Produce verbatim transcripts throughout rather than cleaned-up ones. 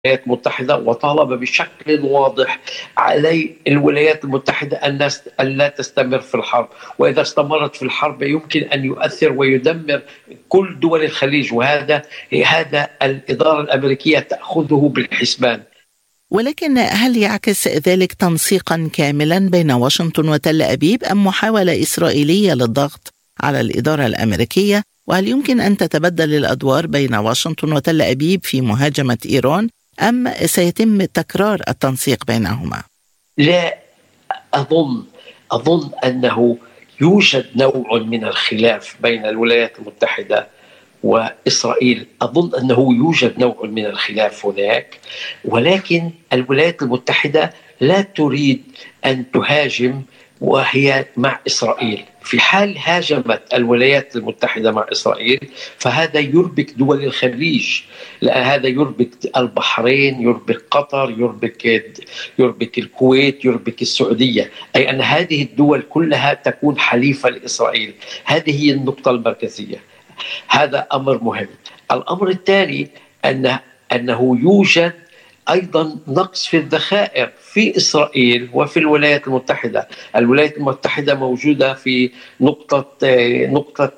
الولايات المتحدة، وطالب بشكل واضح علي الولايات المتحدة أن لا تستمر في الحرب، وإذا استمرت في الحرب يمكن أن يؤثر ويدمر كل دول الخليج، وهذا هذا الإدارة الأمريكية تأخذه بالحسبان. ولكن هل يعكس ذلك تنسيقا كاملا بين واشنطن وتل أبيب أم محاولة إسرائيلية للضغط على الإدارة الأمريكية؟ وهل يمكن أن تتبدل الأدوار بين واشنطن وتل أبيب في مهاجمة إيران أم سيتم تكرار التنسيق بينهما؟ لا أظن أظن أنه يوجد نوع من الخلاف بين الولايات المتحدة وإسرائيل. أظن أنه يوجد نوع من الخلاف هناك، ولكن الولايات المتحدة لا تريد أن تهاجم وهي مع إسرائيل. في حال هاجمت الولايات المتحدة مع إسرائيل فهذا يربك دول الخليج، لأن هذا يربك البحرين، يربك قطر، يربك يربك الكويت، يربك السعودية، أي أن هذه الدول كلها تكون حليفة لإسرائيل. هذه هي النقطة المركزية. هذا أمر مهم. الأمر الثاني أن أنه يوجد أيضا نقص في الذخائر في إسرائيل وفي الولايات المتحدة. الولايات المتحدة موجودة في نقطة نقطة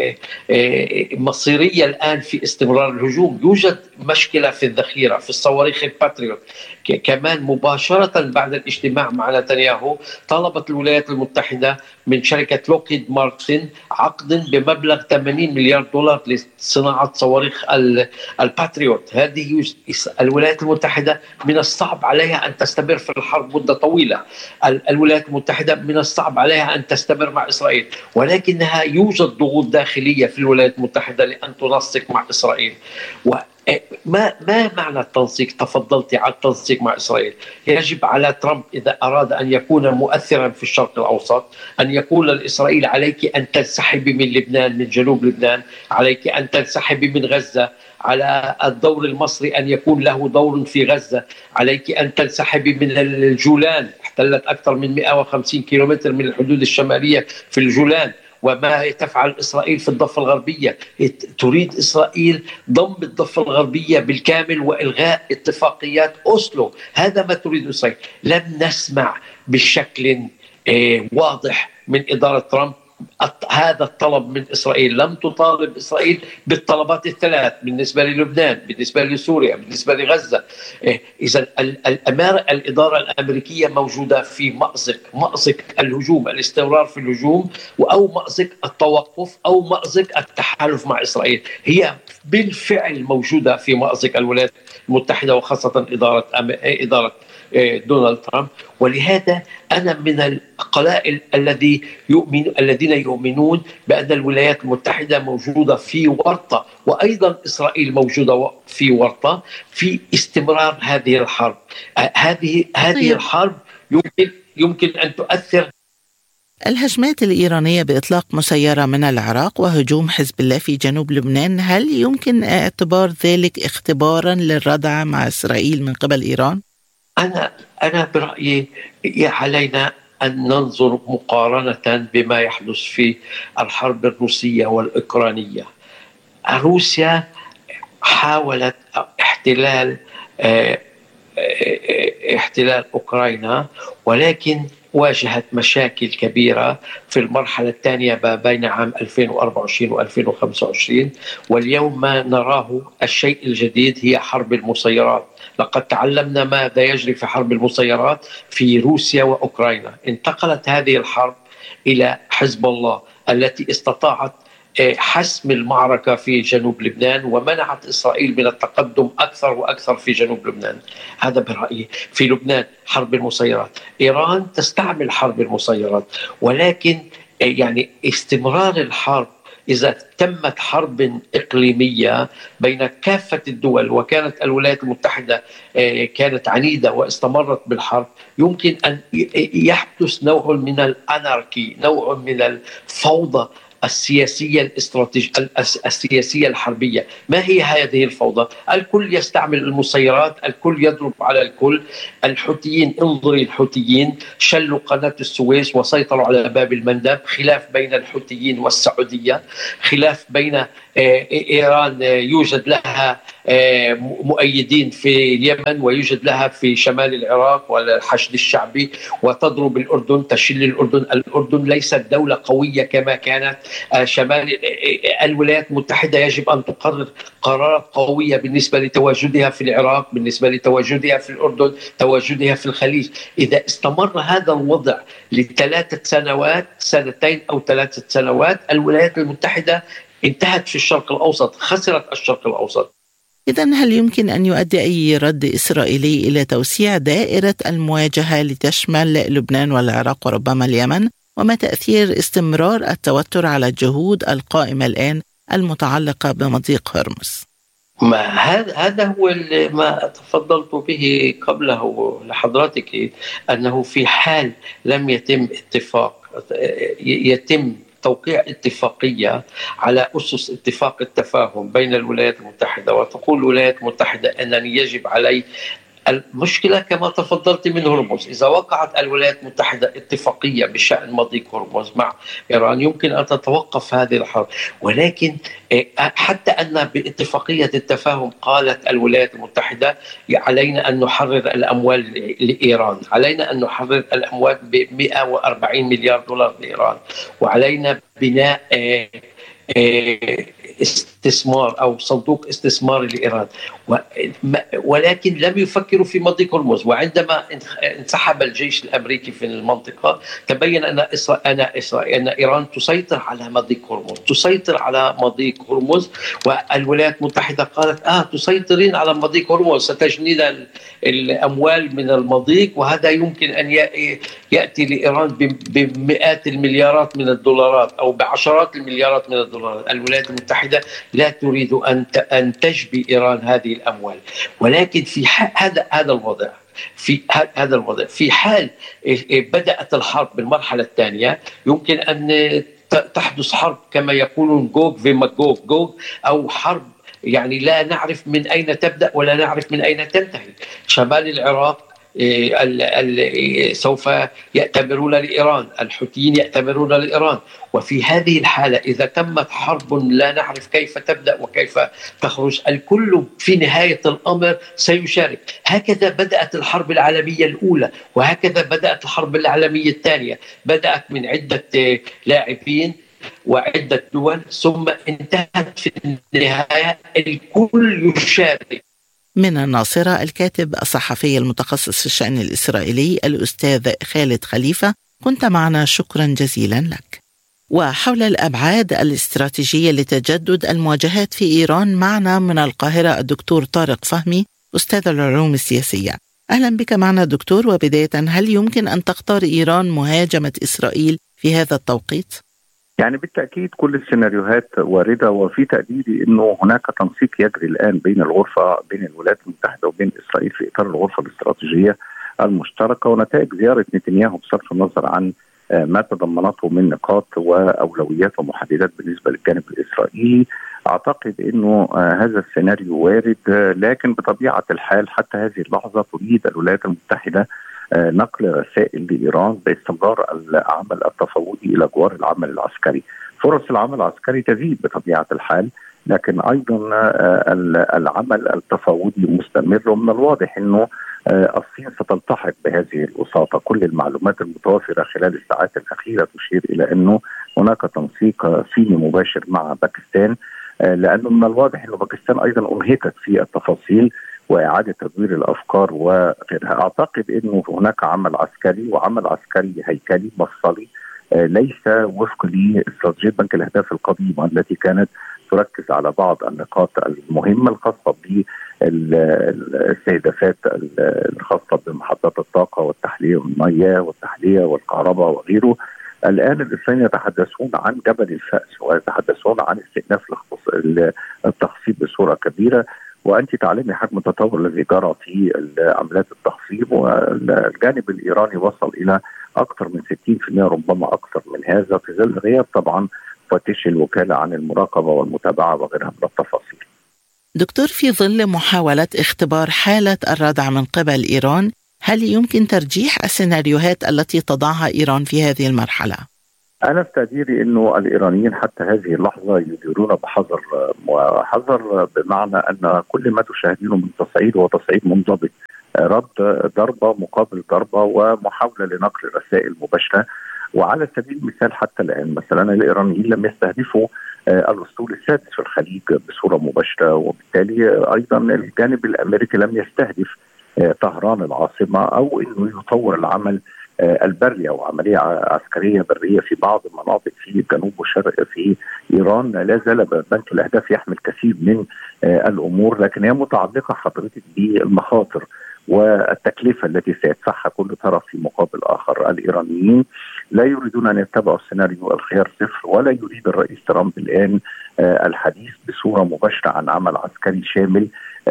مصيرية الآن في استمرار الهجوم. يوجد مشكلة في الذخيرة في الصواريخ الباتريوت. كمان مباشرة بعد الاجتماع مع نتنياهو طلبت الولايات المتحدة من شركة لوكهيد مارتن عقد بمبلغ ثمانين مليار دولار لصناعة صواريخ الباتريوت. هذه الولايات المتحدة من الصعب عليها أن تستمر في الحرب مدة طويلة. الولايات المتحدة من الصعب عليها أن تستمر مع إسرائيل، ولكنها يوجد ضغوط داخلية في الولايات المتحدة لأن تنسق مع إسرائيل. ما ما معنى التنسيق؟ تفضلت على التنسيق مع إسرائيل. يجب على ترامب إذا أراد أن يكون مؤثرا في الشرق الأوسط أن يقول لإسرائيل عليك أن تنسحبي من لبنان، من جنوب لبنان، عليك أن تنسحبي من غزة، على الدور المصري أن يكون له دور في غزة، عليك أن تنسحبي من الجولان، احتلت أكثر من مئة وخمسين كيلومتر من الحدود الشمالية في الجولان. وما تفعل إسرائيل في الضفة الغربية؟ تريد إسرائيل ضم الضفة الغربية بالكامل وإلغاء اتفاقيات أوسلو. هذا ما تريد إسرائيل. لم نسمع بشكل واضح من إدارة ترامب هذا الطلب من إسرائيل. لم تطالب إسرائيل بالطلبات الثلاث بالنسبة للبنان، بالنسبة لسوريا، بالنسبة لغزة. إذا الإدارة الأمريكية موجودة في مأزق مأزق الهجوم، الاستمرار في الهجوم، أو مأزق التوقف، أو مأزق التحالف مع إسرائيل. هي بالفعل موجودة في مأزق الولايات المتحدة، وخاصة إدارة إدارة دونالد ترامب. ولهذا أنا من القلائل الذي يؤمن الذين يؤمنون بأن الولايات المتحدة موجودة في ورطة، وأيضا إسرائيل موجودة في ورطة في استمرار هذه الحرب. هذه هذه الحرب يمكن يمكن أن تؤثر. الهجمات الإيرانية بإطلاق مسيرة من العراق وهجوم حزب الله في جنوب لبنان، هل يمكن اعتبار ذلك اختبارا للردع مع إسرائيل من قبل إيران؟ أنا أنا برأيي علينا أن ننظر مقارنة بما يحدث في الحرب الروسية والأوكرانية. روسيا حاولت احتلال احتلال أوكرانيا، ولكن واجهت مشاكل كبيرة في المرحلة الثانية ما بين عام ألفين وأربعة وعشرين وألفين وخمسة وعشرين. واليوم ما نراه الشيء الجديد هي حرب المسيرات. لقد تعلمنا ماذا يجري في حرب المسيرات في روسيا وأوكرانيا. انتقلت هذه الحرب إلى حزب الله التي استطاعت حسم المعركة في جنوب لبنان ومنعت إسرائيل من التقدم أكثر وأكثر في جنوب لبنان. هذا برأيي. في لبنان حرب المسيرات، إيران تستعمل حرب المسيرات، ولكن يعني استمرار الحرب إذا تمت حرب إقليمية بين كافة الدول، وكانت الولايات المتحدة كانت عنيدة واستمرت بالحرب، يمكن أن يحدث نوع من الأناركي، نوع من الفوضى السياسية الاستراتيجية السياسية الحربية. ما هي هذه الفوضى؟ الكل يستعمل المسيرات، الكل يضرب على الكل. الحوثيين، انظري الحوثيين شلوا قناة السويس وسيطروا على باب المندب. خلاف بين الحوثيين والسعودية، خلاف بين إيران يوجد لها مؤيدين في اليمن ويوجد لها في شمال العراق والحشد الشعبي، وتضرب الأردن، تشل الأردن. الأردن ليست دولة قوية كما كانت. شمال الولايات المتحدة يجب أن تقرر قرارات قوية بالنسبة لتواجدها في العراق، بالنسبة لتواجدها في الأردن، تواجدها في الخليج. إذا استمر هذا الوضع لثلاثة سنوات، سنتين أو ثلاثة سنوات، الولايات المتحدة انتهت في الشرق الأوسط، خسرت الشرق الأوسط. إذن هل يمكن أن يؤدي أي رد إسرائيلي إلى توسيع دائرة المواجهة لتشمل لبنان والعراق وربما اليمن؟ وما تأثير استمرار التوتر على الجهود القائمة الآن المتعلقة بمضيق هرمز؟ ما هذا هذا هو ما تفضلت به قبله لحضرتك، أنه في حال لم يتم اتفاق يتم توقيع اتفاقية على أسس اتفاق التفاهم بين الولايات المتحدة، وتقول الولايات المتحدة أنني يجب علي المشكلة كما تفضلت من هرمز. إذا وقعت الولايات المتحدة اتفاقية بشأن مضيق هرمز مع إيران يمكن أن تتوقف هذه الحرب، ولكن حتى أن باتفاقية التفاهم قالت الولايات المتحدة علينا أن نحرر الأموال لإيران، علينا أن نحرر الأموال ب مئة وأربعين مليار دولار لإيران، وعلينا بناء استثمار أو صندوق استثمار لإيران، ولكن لم يفكروا في مضيق هرمز. وعندما انسحب الجيش الأمريكي في المنطقة تبين أن إسرائيل أن إيران تسيطر على مضيق هرمز، تسيطر على مضيق هرمز والولايات المتحدة قالت آه تسيطرين على مضيق هرمز، ستجنين الأموال من المضيق، وهذا يمكن أن يأتي لإيران بمئات المليارات من الدولارات أو بعشرات المليارات من الدولارات. الولايات المتحدة لا تريد أن أن تجبي إيران هذه الأموال، ولكن في هذا هذا الوضع في هذا الوضع في حال بدأت الحرب بالمرحلة الثانية يمكن أن تحدث حرب كما يقولون جوج في ماجوج، جوج أو حرب يعني لا نعرف من أين تبدأ ولا نعرف من أين تنتهي. شمال العراق سوف يأتمرون لإيران، الحوثيين يأتمرون لإيران، وفي هذه الحالة إذا تمت حرب لا نعرف كيف تبدأ وكيف تخرج، الكل في نهاية الأمر سيشارك. هكذا بدأت الحرب العالمية الأولى، وهكذا بدأت الحرب العالمية الثانية، بدأت من عدة لاعبين وعدة دول ثم انتهت في النهاية الكل يشارك. من الناصرة الكاتب الصحفي المتخصص في الشأن الإسرائيلي الأستاذ خالد خليفة، كنت معنا، شكرا جزيلا لك. وحول الأبعاد الاستراتيجية لتجدد المواجهات في إيران معنا من القاهرة الدكتور طارق فهمي أستاذ العلوم السياسية. أهلا بك معنا دكتور. وبداية هل يمكن أن تختار إيران مهاجمة إسرائيل في هذا التوقيت؟ يعني بالتأكيد كل السيناريوهات واردة، وفي تقديري أنه هناك تنسيق يجري الآن بين الغرفة بين الولايات المتحدة وبين إسرائيل في إطار الغرفة الاستراتيجية المشتركة، ونتائج زيارة نتنياهو بصرف النظر عن ما تضمنته من نقاط وأولويات ومحددات بالنسبة للجانب الإسرائيلي. أعتقد أنه هذا السيناريو وارد، لكن بطبيعة الحال حتى هذه اللحظة تريد الولايات المتحدة نقل رسائل لإيران باستمرار العمل التفاوضي إلى جوار العمل العسكري. فرص العمل العسكري تزيد بطبيعة الحال، لكن أيضا العمل التفاوضي مستمر، ومن الواضح أنه الصين ستلتحق بهذه الوساطة. كل المعلومات المتوفرة خلال الساعات الأخيرة تشير إلى أنه هناك تنسيق صيني مباشر مع باكستان، لأنه من الواضح أن باكستان أيضا أنهكت في التفاصيل وإعادة تدوير الأفكار وغيرها. أعتقد أنه هناك عمل عسكري وعمل عسكري هيكلي مفصلي، ليس وفق لاستراتيجية بنك الأهداف القديمة التي كانت تركز على بعض النقاط المهمة الخاصة بالاستهدافات الخاصة بمحطات الطاقة والتحلية والمياه والتحلية والكهرباء وغيره. الآن الإسرائيليين يتحدثون عن جبل الفأس ويتحدثون عن استئناف التخصيب بصورة كبيرة، وأنت تعلمي حجم التطور الذي جرى في عمليات التخصيب، والجانب الإيراني وصل إلى أكثر من ستين بالمئة ربما أكثر من هذا، في ظل غياب طبعا فتش الوكالة عن المراقبة والمتابعة وغيرها من التفاصيل. دكتور، في ظل محاولة اختبار حالة الردع من قبل إيران، هل يمكن ترجيح السيناريوهات التي تضعها إيران في هذه المرحلة؟ أنا في تقديري أنه الإيرانيين حتى هذه اللحظة يديرون بحذر، وحذر بمعنى أن كل ما تشاهدينه من تصعيد هو تصعيد منضبط، رد ضربة مقابل ضربة ومحاولة لنقل رسائل مباشرة. وعلى سبيل المثال حتى الآن مثلا الإيرانيين لم يستهدفوا الأسطول السادس في الخليج بصورة مباشرة، وبالتالي أيضا الجانب الأمريكي لم يستهدف طهران العاصمة أو أنه يطور العمل البري أو عملية عسكرية برية في بعض المناطق في جنوب وشرق في إيران. لا زال بنك الأهداف يحمل كثير من الأمور، لكن هي متعلقة حضرتك بالمخاطر والتكلفة التي سيدفعها كل طرف في مقابل آخر. الإيرانيين لا يريدون أن يتبعوا السيناريو الخيار صفر، ولا يريد الرئيس ترامب الآن الحديث بصورة مباشرة عن عمل عسكري شامل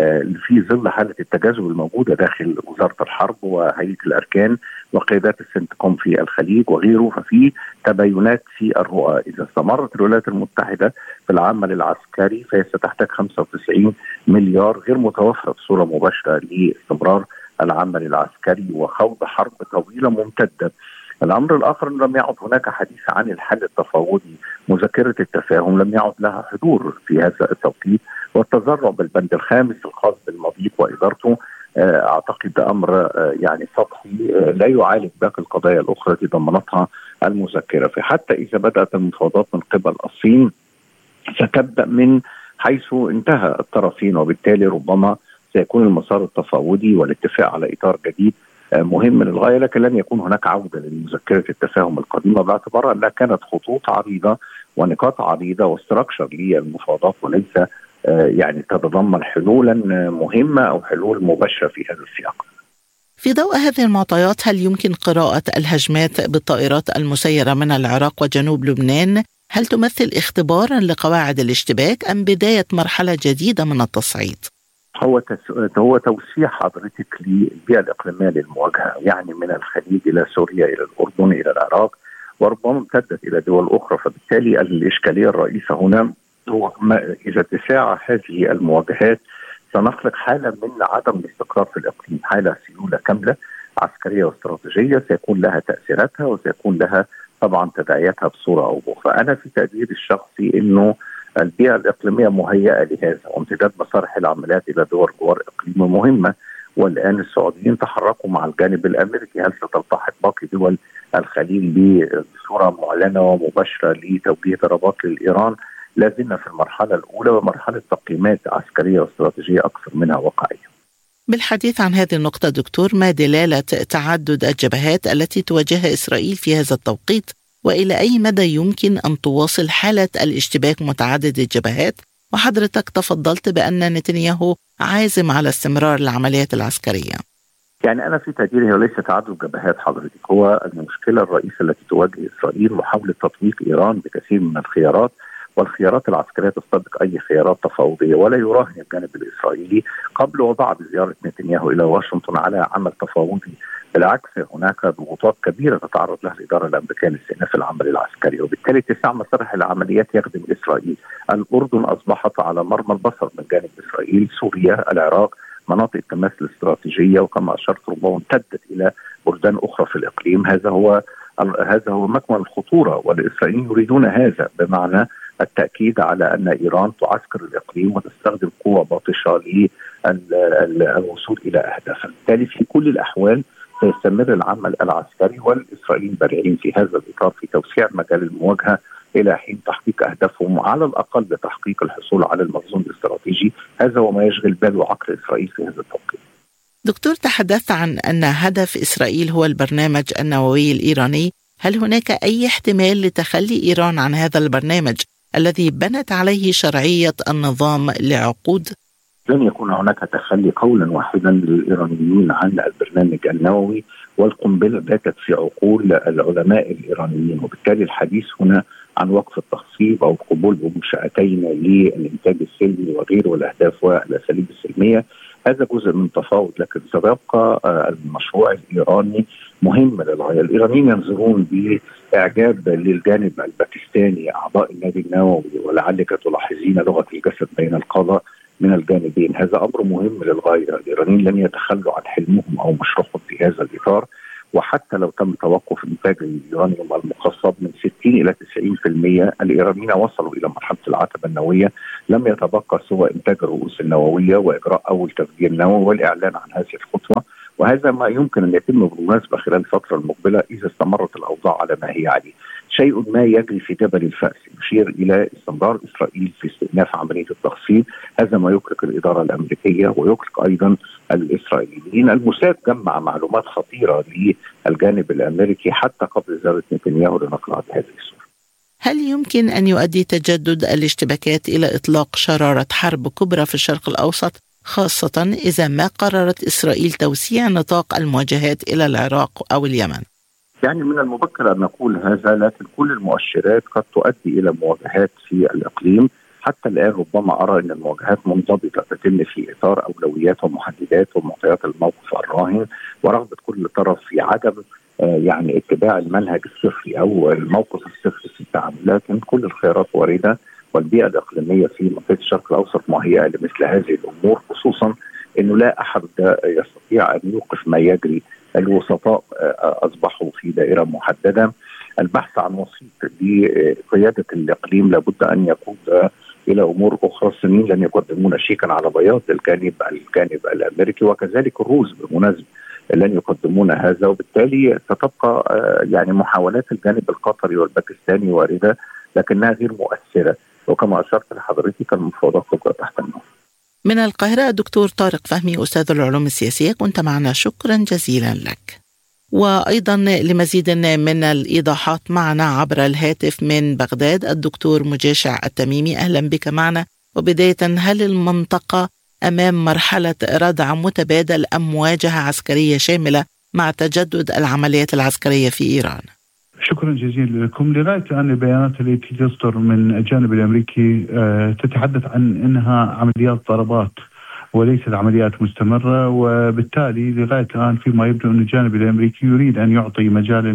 في ظل حالة التجاذب الموجودة داخل وزارة الحرب وهيئة الأركان وقيادات السنتكوم في الخليج وغيره. ففي تباينات في الرؤى. إذا استمرت الولايات المتحدة في العمل العسكري فهي ستحتاج خمسة وتسعين مليار غير متوفرة بصورة مباشرة لاستمرار العمل العسكري وخوض حرب طويلة ممتدة. الأمر الآخر أنه لم يعد هناك حديث عن الحل التفاوضي، مذكرة التفاهم لم يعد لها حضور في هذا التوقيت، والتذرع بالبند الخامس الخاص بالمضيق وإدارته أعتقد ده أمر يعني سطحي لا يعالج باقي القضايا الأخرى التي ضمنتها المذكرة. فحتى إذا بدأت المفاوضات من قبل الصين ستبدأ من حيث انتهى الطرفين، وبالتالي ربما سيكون المسار التفاوضي والاتفاق على إطار جديد مهم للغاية، لكن لن يكون هناك عودة لمذكرة التفاهم القديمة باعتبار أنها كانت خطوط عريضة ونقاط عريضة واستراكشر للمفاوضات وليس يعني تتضمن حلولا مهمة أو حلول مباشرة في هذا السياق. في ضوء هذه المعطيات هل يمكن قراءة الهجمات بالطائرات المسيرة من العراق وجنوب لبنان؟ هل تمثل اختبارا لقواعد الاشتباك أم بداية مرحلة جديدة من التصعيد؟ هو هو توسيع حضرتك للبيئة الإقليمية للمواجهة، يعني من الخليج إلى سوريا إلى الأردن إلى العراق وربما امتدت إلى دول أخرى. فبالتالي الإشكالية الرئيسة هنا هو إذا اتساع هذه المواجهات سنخلق حالة من عدم الاستقرار في الإقليم، حالة سيولة كاملة عسكرية واستراتيجية سيكون لها تأثيراتها وسيكون لها طبعا تداعياتها بصورة أو بأخرى. أنا في تقديري الشخصي إنه البيئة الإقليمية مهيئة لهذا، وامتداد مصالح العمليات إلى دول جوار إقليمية مهمة. والآن السعوديين تحركوا مع الجانب الأمريكي، هل ستلتحق باقي دول الخليج بصورة معلنة ومباشرة لتوجيه ضربات لإيران؟ لازلنا في المرحلة الأولى ومرحلة تقييمات عسكرية واستراتيجية أكثر منها واقعية. بالحديث عن هذه النقطة دكتور، ما دلالة تعدد الجبهات التي تواجهها إسرائيل في هذا التوقيت؟ وإلى أي مدى يمكن أن تواصل حالة الاشتباك متعدد الجبهات؟ وحضرتك تفضلت بأن نتنياهو عازم على استمرار العمليات العسكرية. يعني أنا في تقديري هو ليس تعدد جبهات حضرتك، هو المشكلة الرئيسة التي تواجه إسرائيل محاولة تطبيق إيران بكثير من الخيارات، والخيارات العسكرية تسبق أي خيارات تفاوضية. ولا يراهن الجانب الإسرائيلي قبل وبعد زيارة نتنياهو إلى واشنطن على عمل تفاوضي، بالعكس هناك ضغوطات كبيرة تتعرض لها الإدارة الأمريكية لاستئناف العمل العسكري، وبالتالي اتساع مسارح العمليات يخدم إسرائيل. الأردن أصبحت على مرمى البصر من جانب إسرائيل، سوريا، العراق، مناطق التماس الاستراتيجية، وكما أشرت ربما امتدت إلى بلدان أخرى في الإقليم. هذا هو هذا هو مكمن الخطورة، والإسرائيليين يريدون هذا، بمعنى التأكيد على أن إيران تعسكر الإقليم وتستخدم قوة باطشة للوصول إلى أهدافها. بالتالي في كل الأحوال سيستمر العمل العسكري، والإسرائيليين بارعين في هذا الإطار في توسيع مجال المواجهة إلى حين تحقيق أهدافهم، على الأقل بتحقيق الحصول على المخزون الاستراتيجي. هذا هو ما يشغل بال وعقل إسرائيل في هذا التوقيت. دكتور، تحدثت عن أن هدف إسرائيل هو البرنامج النووي الإيراني. هل هناك أي احتمال لتخلي إيران عن هذا البرنامج الذي بنت عليه شرعية النظام لعقود؟ لن يكون هناك تخلي قولا واحدا للإيرانيين عن البرنامج النووي، والقنبلة باتت في عقول العلماء الإيرانيين، وبالتالي الحديث هنا عن وقف التخصيب أو القبول بمنشأتين للإنتاج السلمي وغيره والأهداف والأساليب السلمية هذا جزء من تفاوض، لكن سيبقى المشروع الإيراني مهم للغاية. الإيرانيين ينظرون بإعجاب للجانب الباكستاني أعضاء النادي النووي، ولعلك تلاحظين لغة الجسد بين القادة من الجانبين. هذا أمر مهم للغاية. الإيرانيين لن يتخلوا عن حلمهم أو مشروعهم في هذا الإطار، وحتى لو تم توقف إنتاج اليورانيوم المخصب من ستين إلى تسعين بالمئة، الإيرانيين وصلوا إلى مرحلة العتبة النووية، لم يتبقى سوى إنتاج الرؤوس النووية وإجراء أول تفجير نووي والإعلان عن هذه الخطوة. وهذا ما يمكن أن يتم بالمناسبة خلال الفترة المقبلة إذا استمرت الأوضاع على ما هي عليه. شيء ما يجري في جبل الفأس يشير إلى استمرار إسرائيل في استئناف عملية التخصيب. هذا ما يقلق الإدارة الأمريكية ويقلق أيضا الإسرائيليين. الموساد جمع معلومات خطيرة للجانب الأمريكي حتى قبل زيارة نتنياهو لنقلها بهذه الصورة. هل يمكن أن يؤدي تجدد الاشتباكات إلى إطلاق شرارة حرب كبرى في الشرق الأوسط، خاصة إذا ما قررت إسرائيل توسيع نطاق المواجهات إلى العراق أو اليمن؟ يعني من المبكر أن نقول هذا، لكن كل المؤشرات قد تؤدي إلى مواجهات في الإقليم. حتى الآن ربما أرى أن المواجهات منضبطة تتم في إطار أولويات ومحددات ومعطيات الموقف الراهن ورغبة كل طرف في عدم آه يعني اتباع المنهج الصفري أو الموقف الصفري في التعامل. لكن كل الخيارات واردة، والبيئة الإقليمية في منطقة الشرق الأوسط مهيئة لمثل هذه الأمور، خصوصا أنه لا أحد يستطيع أن يوقف ما يجري. الوسطاء أصبحوا في دائرة محددة. البحث عن وسيط لقيادة الإقليم لابد أن يقود إلى أمور أخرى. الصينيين لن يقدمون شيئا على بياض الجانب الجانب الأمريكي، وكذلك الروس بالمناسبة لن يقدمون هذا، وبالتالي ستبقى يعني محاولات الجانب القطري والباكستاني واردة لكنها غير مؤثرة، وكما أشرت لحضرتك المفاوضات تبقى تحت النار. من القاهرة دكتور طارق فهمي أستاذ العلوم السياسية، كنت معنا، شكرا جزيلا لك. وأيضا لمزيد من الإيضاحات معنا عبر الهاتف من بغداد الدكتور مجاشع التميمي، أهلا بك معنا. وبداية، هل المنطقة أمام مرحلة ردع متبادل أم مواجهة عسكرية شاملة مع تجدد العمليات العسكرية في إيران؟ شكرا جزيلا لكم. لغاية الآن البيانات التي تصدر من الجانب الأمريكي تتحدث عن أنها عمليات ضربات وليست عمليات مستمرة، وبالتالي لغاية الآن فيما يبدو أن الجانب الأمريكي يريد أن يعطي مجالا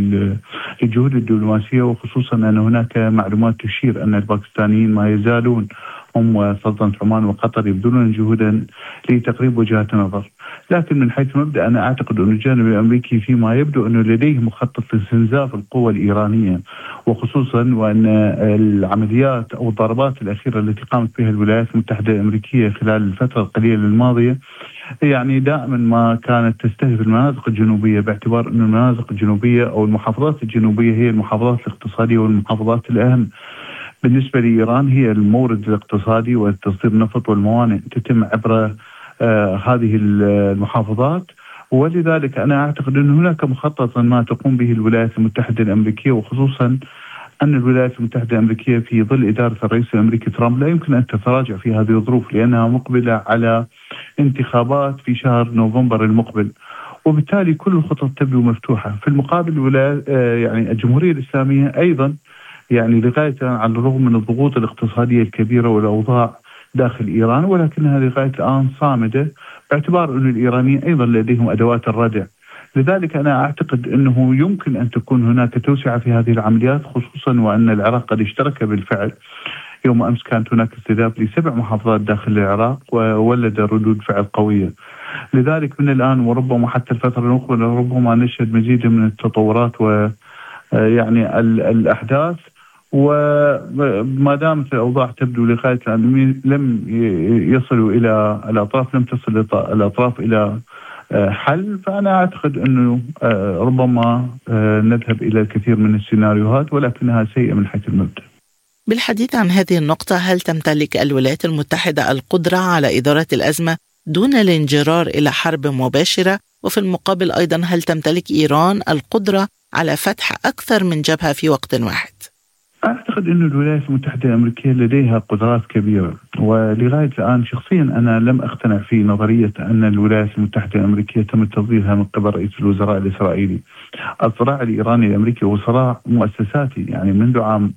للجهود الدبلوماسية، وخصوصا أن هناك معلومات تشير أن الباكستانيين ما يزالون هم وسلطنة عمان وقطر يبذلون جهودا لتقريب وجهات النظر. لكن من حيث مبدأ أنا أعتقد أن الجانب الأمريكي فيما يبدو أنه لديه مخطط لاستنزاف القوى الإيرانية، وخصوصا وأن العمليات أو الضربات الأخيرة التي قامت بها الولايات المتحدة الأمريكية خلال الفترة القليلة الماضية يعني دائما ما كانت تستهدف المناطق الجنوبية، باعتبار أن المناطق الجنوبية أو المحافظات الجنوبية هي المحافظات الاقتصادية والمحافظات الأهم بالنسبة لإيران، هي المورد الاقتصادي وتصدير النفط والموانئ تتم عبر آه هذه المحافظات. ولذلك أنا أعتقد أن هناك مخطط ما تقوم به الولايات المتحدة الأمريكية، وخصوصا أن الولايات المتحدة الأمريكية في ظل إدارة الرئيس الأمريكي ترامب لا يمكن أن تتراجع في هذه الظروف، لأنها مقبلة على انتخابات في شهر نوفمبر المقبل، وبالتالي كل الخطط تبدو مفتوحة. في المقابل الولايات آه يعني الجمهورية الإسلامية أيضا يعني لغاية على الرغم من الضغوط الاقتصادية الكبيرة والأوضاع داخل إيران، ولكنها لغاية الآن صامدة باعتبار أن الإيرانيين أيضا لديهم أدوات الردع. لذلك أنا أعتقد أنه يمكن أن تكون هناك توسعة في هذه العمليات، خصوصا وأن العراق قد اشترك بالفعل. يوم أمس كانت هناك استهداف لسبع محافظات داخل العراق وولد ردود فعل قوية. لذلك من الآن وربما حتى الفترة المقبلة ربما نشهد مزيد من التطورات و يعني الأحداث، وما دامت الأوضاع تبدو لغاية الآن لم يصلوا إلى الأطراف لم تصل الأطراف إلى حل، فأنا أعتقد أنه ربما نذهب إلى الكثير من السيناريوهات، ولكنها سيئة من حيث المبدأ. بالحديث عن هذه النقطة، هل تمتلك الولايات المتحدة القدرة على إدارة الأزمة دون الانجرار إلى حرب مباشرة؟ وفي المقابل أيضا هل تمتلك إيران القدرة على فتح أكثر من جبهة في وقت واحد؟ أعتقد أن الولايات المتحدة الأمريكية لديها قدرات كبيرة، ولغاية الآن شخصيا أنا لم أقتنع في نظرية أن الولايات المتحدة الأمريكية تم تفضيلها من قبل رئيس الوزراء الإسرائيلي. الصراع الإيراني الأمريكي هو صراع مؤسساتي، يعني منذ عام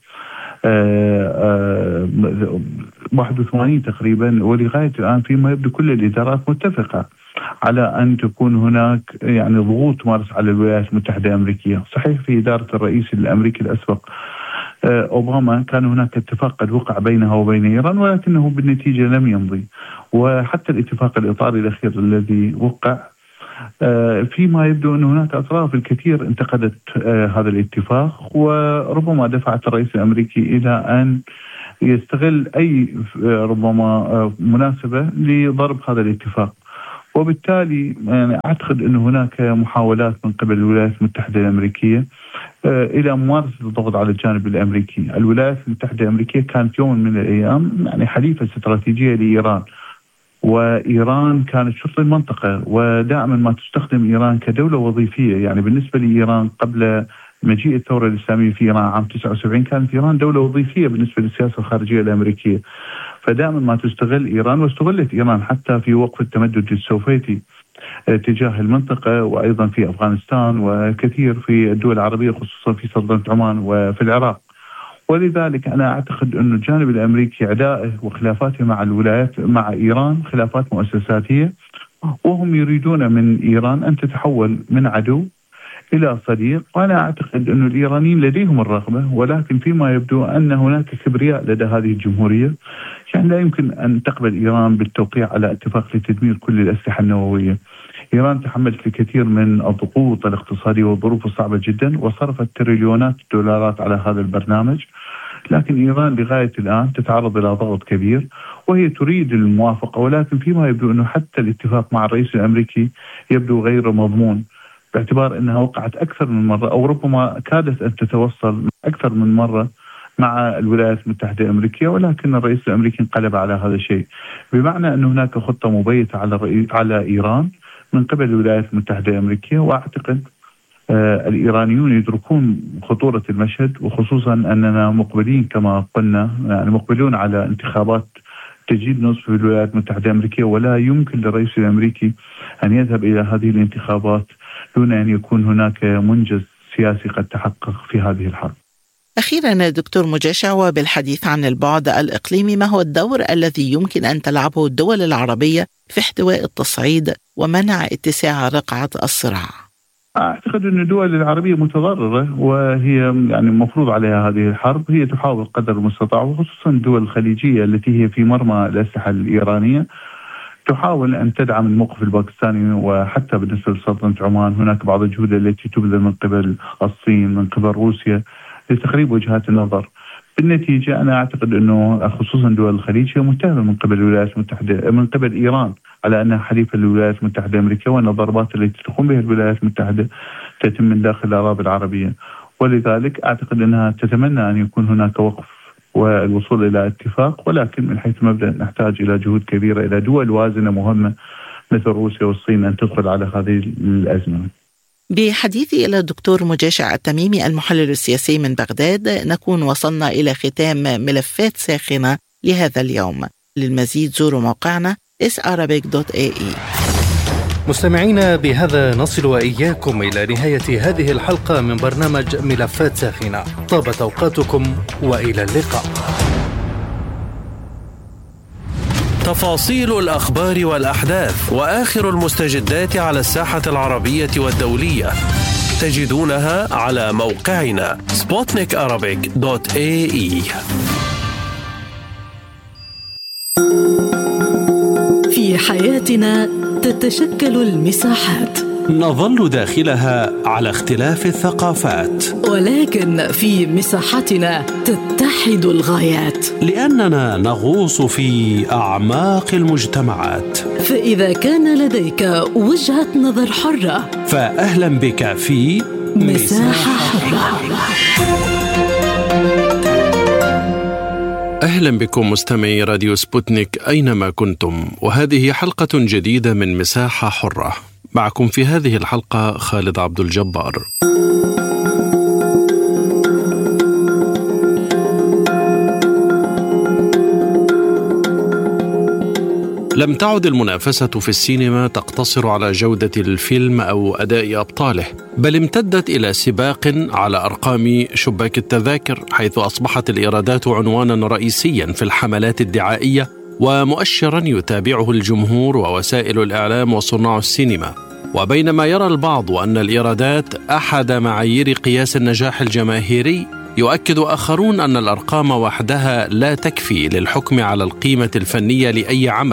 واحد وثمانين تقريبا، ولغاية الآن فيما يبدو كل الإدارات متفقة على أن تكون هناك يعني ضغوط تمارس على الولايات المتحدة الأمريكية. صحيح في إدارة الرئيس الأمريكي الأسبق أوباما كان هناك اتفاق قد وقع بينها وبين إيران، ولكنه بالنتيجة لم يمضي، وحتى الاتفاق الإطاري الأخير الذي وقع فيما يبدو أن هناك أطراف الكثير انتقدت هذا الاتفاق، وربما دفعت الرئيس الأمريكي إلى أن يستغل أي ربما مناسبة لضرب هذا الاتفاق. وبالتالي يعني أعتقد أن هناك محاولات من قبل الولايات المتحدة الأمريكية إلى ممارسة الضغط على الجانب الأمريكي. الولايات المتحدة الأمريكية كانت يوم من الأيام يعني حليفة استراتيجية لإيران، وإيران كانت شرط المنطقة، ودائما ما تستخدم إيران كدولة وظيفية. يعني بالنسبة لإيران قبل مجيء الثورة الإسلامية في إيران عام تسعة وسبعين كانت إيران دولة وظيفية بالنسبة للسياسة الخارجية الأمريكية، فدائما ما تستغل إيران، واستغلت إيران حتى في وقف التمدد السوفيتي تجاه المنطقة، وأيضا في أفغانستان وكثير في الدول العربية خصوصا في سلطنة عمان وفي العراق. ولذلك أنا أعتقد أن الجانب الأمريكي عدائه وخلافاته مع الولايات مع إيران خلافات مؤسساتية، وهم يريدون من إيران أن تتحول من عدو إلى صديق. وأنا أعتقد أن الإيرانيين لديهم الرغبة، ولكن فيما يبدو أن هناك كبرياء لدى هذه الجمهورية، يعني لا يمكن أن تقبل إيران بالتوقيع على اتفاق لتدمير كل الأسلحة النووية. إيران تحملت الكثير من الضغوط الاقتصادية والظروف الصعبة جدا، وصرفت تريليونات الدولارات على هذا البرنامج، لكن إيران لغاية الآن تتعرض إلى ضغط كبير، وهي تريد الموافقة، ولكن فيما يبدو أنه حتى الاتفاق مع الرئيس الأمريكي يبدو غير مضمون، باعتبار أنها وقعت أكثر من مرة، أو ربما كادت أن تتوصل أكثر من مرة مع الولايات المتحدة الأمريكية، ولكن الرئيس الأمريكي انقلب على هذا الشيء، بمعنى أن هناك خطة مبيتة على الرئيس على إيران من قبل الولايات المتحدة الأمريكية. وأعتقد آه الإيرانيون يدركون خطورة المشهد، وخصوصا أننا مقبلين كما قلنا يعني مقبلون على انتخابات تجديد نصف الولايات المتحدة الأمريكية، ولا يمكن للرئيس الأمريكي أن يذهب إلى هذه الانتخابات دون أن يكون هناك منجز سياسي قد تحقق في هذه الحرب. أخيرا دكتور مجاشع، وبالحديث عن البعد الإقليمي، ما هو الدور الذي يمكن أن تلعبه الدول العربية في احتواء التصعيد ومنع اتساع رقعة الصراع؟ أعتقد أن الدول العربية متضررة، وهي يعني مفروض عليها هذه الحرب، هي تحاول قدر المستطاع، وخصوصا الدول الخليجية التي هي في مرمى الأسلحة الإيرانية تحاول أن تدعم الموقف الباكستاني. وحتى بالنسبة لسلطنة عمان هناك بعض الجهود التي تبذل من قبل الصين من قبل روسيا لتقريب وجهات النظر. بالنتيجة أنا أعتقد أنه خصوصا دول الخليج هي متهمة من قبل الولايات المتحدة من قبل إيران على أنها حليفة للولايات المتحدة الأمريكية، وأن الضربات التي تقوم بها الولايات المتحدة تتم من داخل الأراضي العربية. ولذلك أعتقد أنها تتمنى أن يكون هناك وقف والوصول إلى اتفاق، ولكن من حيث المبدأ نحتاج إلى جهود كبيرة، إلى دول وازنة مهمة مثل روسيا والصين أن تدخل على هذه الأزمة. بحديثي إلى الدكتور مجاشع التميمي المحلل السياسي من بغداد نكون وصلنا إلى ختام ملفات ساخنة لهذا اليوم. للمزيد زوروا موقعنا إس أرابيك دوت إيه إي. مستمعينا، بهذا نصل وإياكم إلى نهاية هذه الحلقة من برنامج ملفات ساخنة. طابت أوقاتكم وإلى اللقاء. تفاصيل الأخبار والأحداث وآخر المستجدات على الساحة العربية والدولية تجدونها على موقعنا سبوتنيك أرابيك دوت إيه إي. في حياتنا تتشكل المساحات، نظل داخلها على اختلاف الثقافات، ولكن في مساحتنا تتحد الغايات، لأننا نغوص في أعماق المجتمعات. فإذا كان لديك وجهة نظر حرة فأهلا بك في مساحة حرة. أهلا بكم مستمعي راديو سبوتنيك أينما كنتم، وهذه حلقة جديدة من مساحة حرة. معكم في هذه الحلقة خالد عبد الجبار. لم تعد المنافسة في السينما تقتصر على جودة الفيلم أو أداء أبطاله، بل امتدت إلى سباق على أرقام شباك التذاكر، حيث أصبحت الإيرادات عنوانا رئيسيا في الحملات الدعائية ومؤشرا يتابعه الجمهور ووسائل الإعلام وصناع السينما. وبينما يرى البعض أن الإيرادات أحد معايير قياس النجاح الجماهيري، يؤكد آخرون أن الأرقام وحدها لا تكفي للحكم على القيمة الفنية لأي عمل،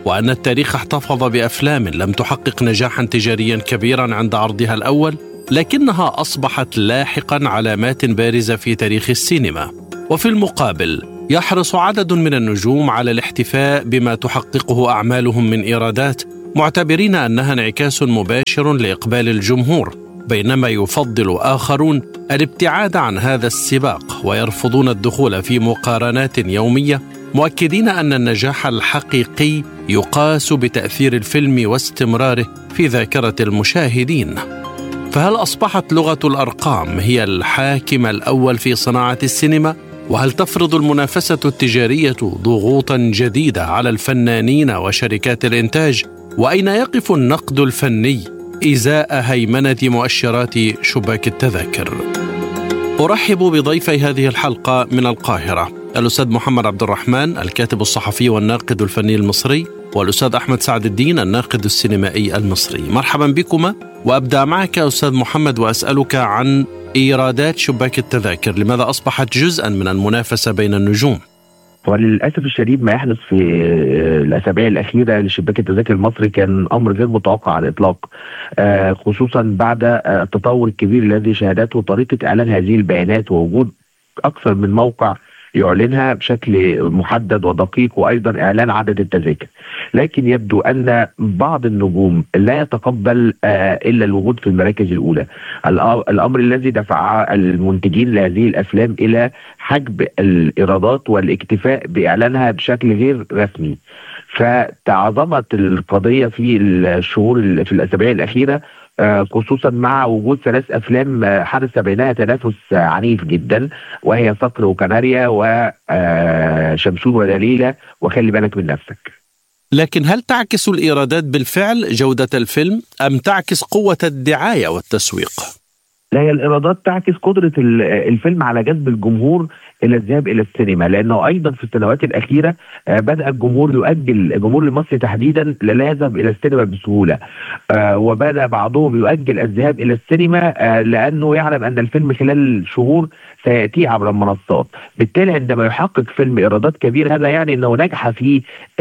وأن التاريخ احتفظ بأفلام لم تحقق نجاحا تجاريا كبيرا عند عرضها الأول، لكنها أصبحت لاحقا علامات بارزة في تاريخ السينما. وفي المقابل يحرص عدد من النجوم على الاحتفاء بما تحققه أعمالهم من إيرادات، معتبرين أنها انعكاس مباشر لإقبال الجمهور، بينما يفضل آخرون الابتعاد عن هذا السباق ويرفضون الدخول في مقارنات يومية، مؤكدين أن النجاح الحقيقي يقاس بتأثير الفيلم واستمراره في ذاكرة المشاهدين. فهل أصبحت لغة الأرقام هي الحاكم الأول في صناعة السينما؟ وهل تفرض المنافسة التجارية ضغوطا جديدة على الفنانين وشركات الإنتاج؟ وأين يقف النقد الفني إزاء هيمنة مؤشرات شباك التذاكر؟ أرحب بضيفي هذه الحلقة من القاهرة الأستاذ محمد عبد الرحمن الكاتب الصحفي والناقد الفني المصري، والأستاذ أحمد سعد الدين الناقد السينمائي المصري. مرحبا بكما، وأبدأ معك أستاذ محمد وأسألك عن إيرادات شباك التذاكر. لماذا أصبحت جزءا من المنافسة بين النجوم؟ وللأسف الشديد ما يحدث في الأسابيع الأخيرة لشباك التذاكر المصري كان أمر غير متوقع على الإطلاق، خصوصا بعد التطور الكبير الذي شهدته طريقة إعلان هذه البيانات ووجود أكثر من موقع يعلنها بشكل محدد ودقيق، وأيضا إعلان عدد التذاكر. لكن يبدو أن بعض النجوم لا يتقبل إلا الوجود في المراكز الأولى، الأمر الذي دفع المنتجين لهذه الأفلام إلى حجب الإيرادات والاكتفاء بإعلانها بشكل غير رسمي. فتعظمت القضية في الشهور في الأسابيع الأخيرة، خصوصا مع وجود ثلاث أفلام حدث بينها تنافس عنيف جدا، وهي صقر وكناريا وشمسون ودليلة وخلي بالك من نفسك. لكن هل تعكس الإيرادات بالفعل جودة الفيلم أم تعكس قوة الدعاية والتسويق؟ لا، هي الإيرادات تعكس قدرة الفيلم على جذب الجمهور إلى الذهاب إلى السينما، لأنه أيضا في السنوات الأخيرة بدأ الجمهور يؤجل، الجمهور المصري تحديدا لا يذهب إلى السينما بسهولة، وبدأ بعضهم يؤجل الذهاب إلى السينما لأنه يعلم أن الفيلم خلال شهور سيأتي عبر المنصات. بالتالي عندما يحقق فيلم إيرادات كبيرة، هذا يعني أنه نجح في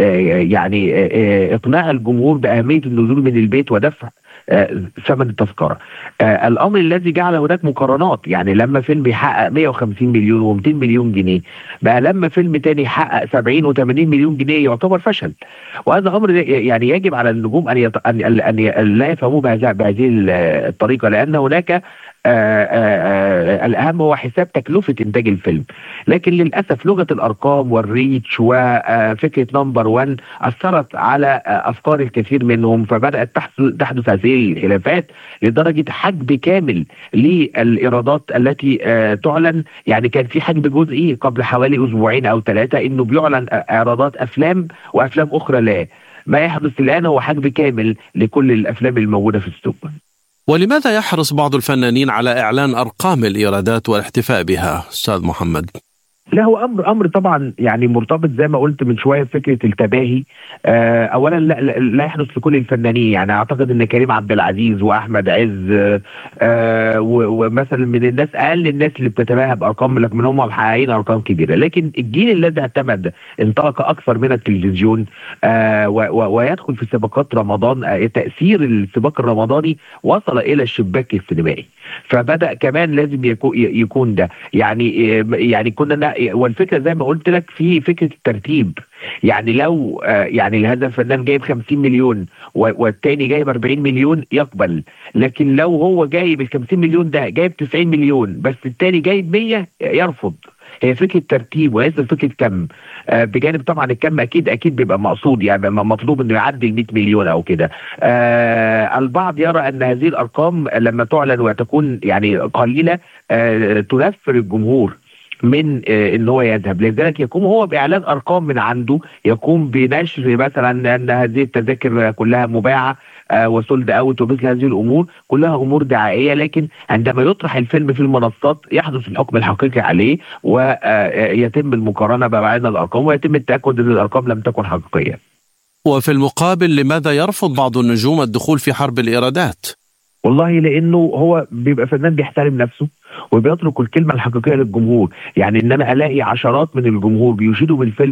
يعني إقناع الجمهور بأهمية النزول من البيت ودفع ثمن التذكرة. آه الأمر الذي جعل هناك مقارنات، يعني لما فيلم يحقق مئة وخمسين مليون ومئتين مليون جنيه، بقى لما فيلم تاني يحقق سبعين وثمانين مليون جنيه يعتبر فشل. وهذا أمر يعني يجب على النجوم أن, يط... أن... أن... أن لا يفهموه بهذه الطريقة، لأن هناك آآ آآ الأهم هو حساب تكلفة إنتاج الفيلم. لكن للأسف لغة الأرقام والريتش وفكرة نمبر وان أثرت على أفكار الكثير منهم، فبدأت تحدث هذه الخلافات لدرجة حجب كامل للإيرادات التي تعلن. يعني كان في حجب جزئي قبل حوالي أسبوعين أو ثلاثة إنه بيعلن إيرادات أفلام وأفلام أخرى لا. ما يحدث الآن هو حجب كامل لكل الأفلام الموجودة في السوق. ولماذا يحرص بعض الفنانين على إعلان أرقام الإيرادات والاحتفاء بها أستاذ محمد؟ لا، هو امر امر طبعا يعني مرتبط زي ما قلت من شويه بفكره التباهي. آه اولا لا, لا يحدث لكل الفنانين، يعني اعتقد ان كريم عبد العزيز واحمد عز آه ومثلا من الناس اقل الناس اللي بتتباهى بارقام، لكن هم محققين ارقام كبيره. لكن الجيل الذي اعتمد انطلق اكثر من التلفزيون آه ويدخل في سباقات رمضان، آه تاثير السباق الرمضاني وصل الى الشباك السينمائي، فبدا كمان لازم يكون يكون ده يعني يعني كنا. والفكره زي ما قلت لك في فكره الترتيب، يعني لو يعني هذا الفنان جايب خمسين مليون والتاني جايب أربعين مليون يقبل، لكن لو هو جايب ال خمسين مليون ده جايب تسعين مليون بس التاني جايب مية يرفض. هي فكره ترتيب وليس فكره كم، بجانب طبعا الكم اكيد اكيد بيبقى مقصود، يعني مطلوب انه يعدي ال مئة مليون او كده. آه البعض يرى ان هذه الارقام لما تعلن وتكون يعني قليله آه تنفر الجمهور من آه ان هو يذهب، لذلك يقوم هو باعلان ارقام من عنده، يقوم بنشر مثلا ان هذه التذاكر كلها مباعه آه وسولد اوت ومثل هذه الامور كلها امور دعائيه. لكن عندما يطرح الفيلم في المنصات يحدث الحكم الحقيقي عليه ويتم المقارنه بين الارقام ويتم التاكد ان الارقام لم تكن حقيقيه. وفي المقابل لماذا يرفض بعض النجوم الدخول في حرب الايرادات؟ والله لانه هو بيبقى فنان بيحترم نفسه وبيترك الكلمه الحقيقيه للجمهور. يعني ان انا الاقي عشرات من الجمهور بيشيدوا بالفيلم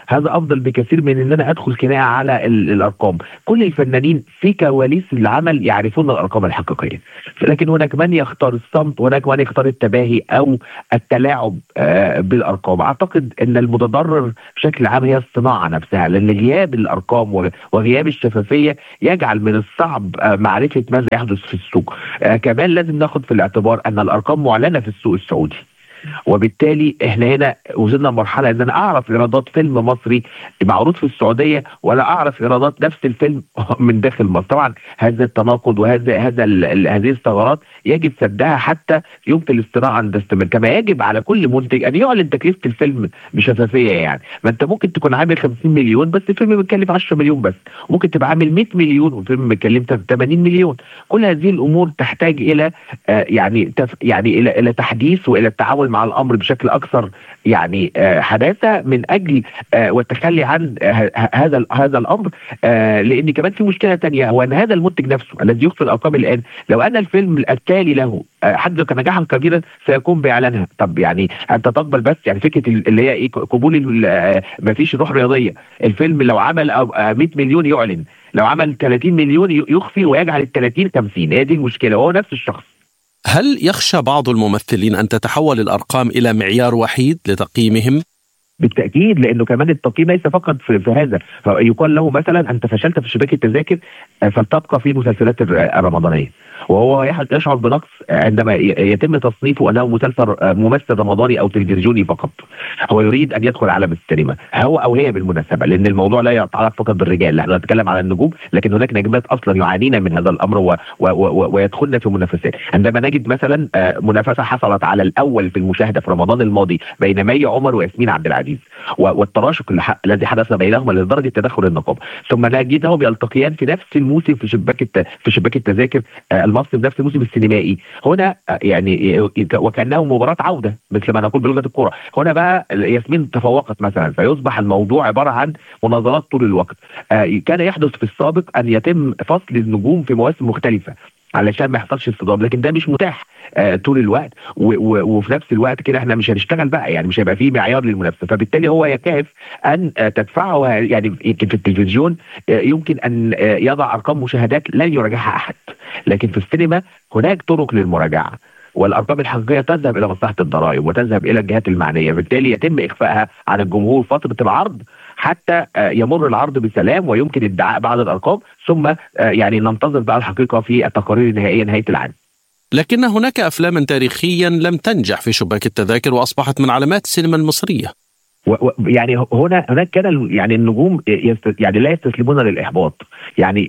هذا افضل بكثير من ان انا ادخل خناقه على الارقام. كل الفنانين في كواليس العمل يعرفون الارقام الحقيقيه، لكن هناك من يختار الصمت وهناك من يختار التباهي او التلاعب بالارقام. اعتقد ان المتضرر بشكل عام هي الصناعه نفسها، لان غياب الارقام وغياب الشفافيه يجعل من الصعب معرفه ماذا يحدث في السوق. كمان لازم ناخد في الاعتبار ان الارقام معلنه في السوق السعودي، وبالتالي احنا هنا وصلنا لمرحله ان انا اعرف ايرادات فيلم مصري معروض في السعوديه ولا اعرف ايرادات نفس الفيلم من داخل مصر. طبعا هذا التناقض وهذا هذا هذه الثغرات يجب سدها حتى يمكن الاستراحه ان تستمر. كما يجب على كل منتج ان يعلن تكلفه الفيلم بشفافيه. يعني ما انت ممكن تكون عامل خمسين مليون بس الفيلم بيتكلف عشرة مليون بس، وممكن تبقى عامل مئة مليون والفيلم بيتكلف ثمانين مليون. كل هذه الامور تحتاج الى آه يعني تف يعني الى الى تحديث والى التعامل مع الامر بشكل اكثر يعني آه حداثه من اجل آه والتخلي عن آه هذا هذا الامر. آه لان كمان في مشكله ثانيه، هو ان هذا المنتج نفسه الذي يخفي الارقام الان، لو ان الفيلم التالي له آه حقق نجاحا كبيرا سيكون باعلانها. طب يعني انت تقبل بس يعني فكره اللي هي ايه قبول آه ما فيش روح رياضيه. الفيلم لو عمل آه مئة مليون يعلن، لو عمل ثلاثين مليون يخفي ويجعل ال ثلاثين خمسين. هي دي المشكله، وهو نفس الشخص. هل يخشى بعض الممثلين أن تتحول الأرقام إلى معيار وحيد لتقييمهم؟ بالتأكيد، لأنه كمان التقييم ليس فقط في, في هذا. فيقال له مثلا أنت فشلت في شباك التذاكر فلتبقى في المسلسلات الرمضانية، وهو يشعر بنقص عندما يتم تصنيفه أنه مسلسل ممثل رمضاني أو تلفزيوني فقط. هو يريد أن يدخل عالم السينما، هو أو هي بالمناسبة، لأن الموضوع لا يتعلق فقط بالرجال. نحن نتكلم على النجوم، لكن هناك نجمات أصلا يعانين من هذا الأمر و... و... و... ويدخلن في منافسات. عندما نجد مثلا منافسة حصلت على الأول في المشاهدة في رمضان الماضي بين مي عمر وياسمين عبد العزيز، والتراشق الذي حدث بينهما لدرجه تدخل النقابه، ثم نجدهم يلتقيان في نفس الموسم في شباك الت... في شباك التذاكر المصري، في نفس الموسم السينمائي. هنا يعني وكانه مباراه عوده مثل ما نقول بلغه الكوره. هنا بقى ياسمين تفوقت مثلا، فيصبح الموضوع عباره عن مناظرات طول الوقت. كان يحدث في السابق ان يتم فصل النجوم في مواسم مختلفه علشان ما يحصلش اصطدام، لكن ده مش متاح آه طول الوقت. وفي نفس الوقت كده احنا مش هنشتغل بقى، يعني مش هيبقى فيه معيار للمنافسه. فبالتالي هو يكاد ان آه تدفعه، يعني في التلفزيون آه يمكن ان آه يضع ارقام مشاهدات لن يراجعها احد، لكن في السينما هناك طرق للمراجعه، والارقام الحقيقيه تذهب الى مصلحه الضرائب وتذهب الى الجهات المعنيه. بالتالي يتم اخفائها عن الجمهور فتره العرض حتى يمر العرض بسلام ويمكن ادعاء بعض الارقام، ثم يعني ننتظر بقى الحقيقه في التقارير النهائيه نهايه العام. لكن هناك افلام تاريخيا لم تنجح في شباك التذاكر واصبحت من علامات السينما المصريه. يعني هنا هناك كان يعني النجوم يعني لا يستسلمون للاحباط. يعني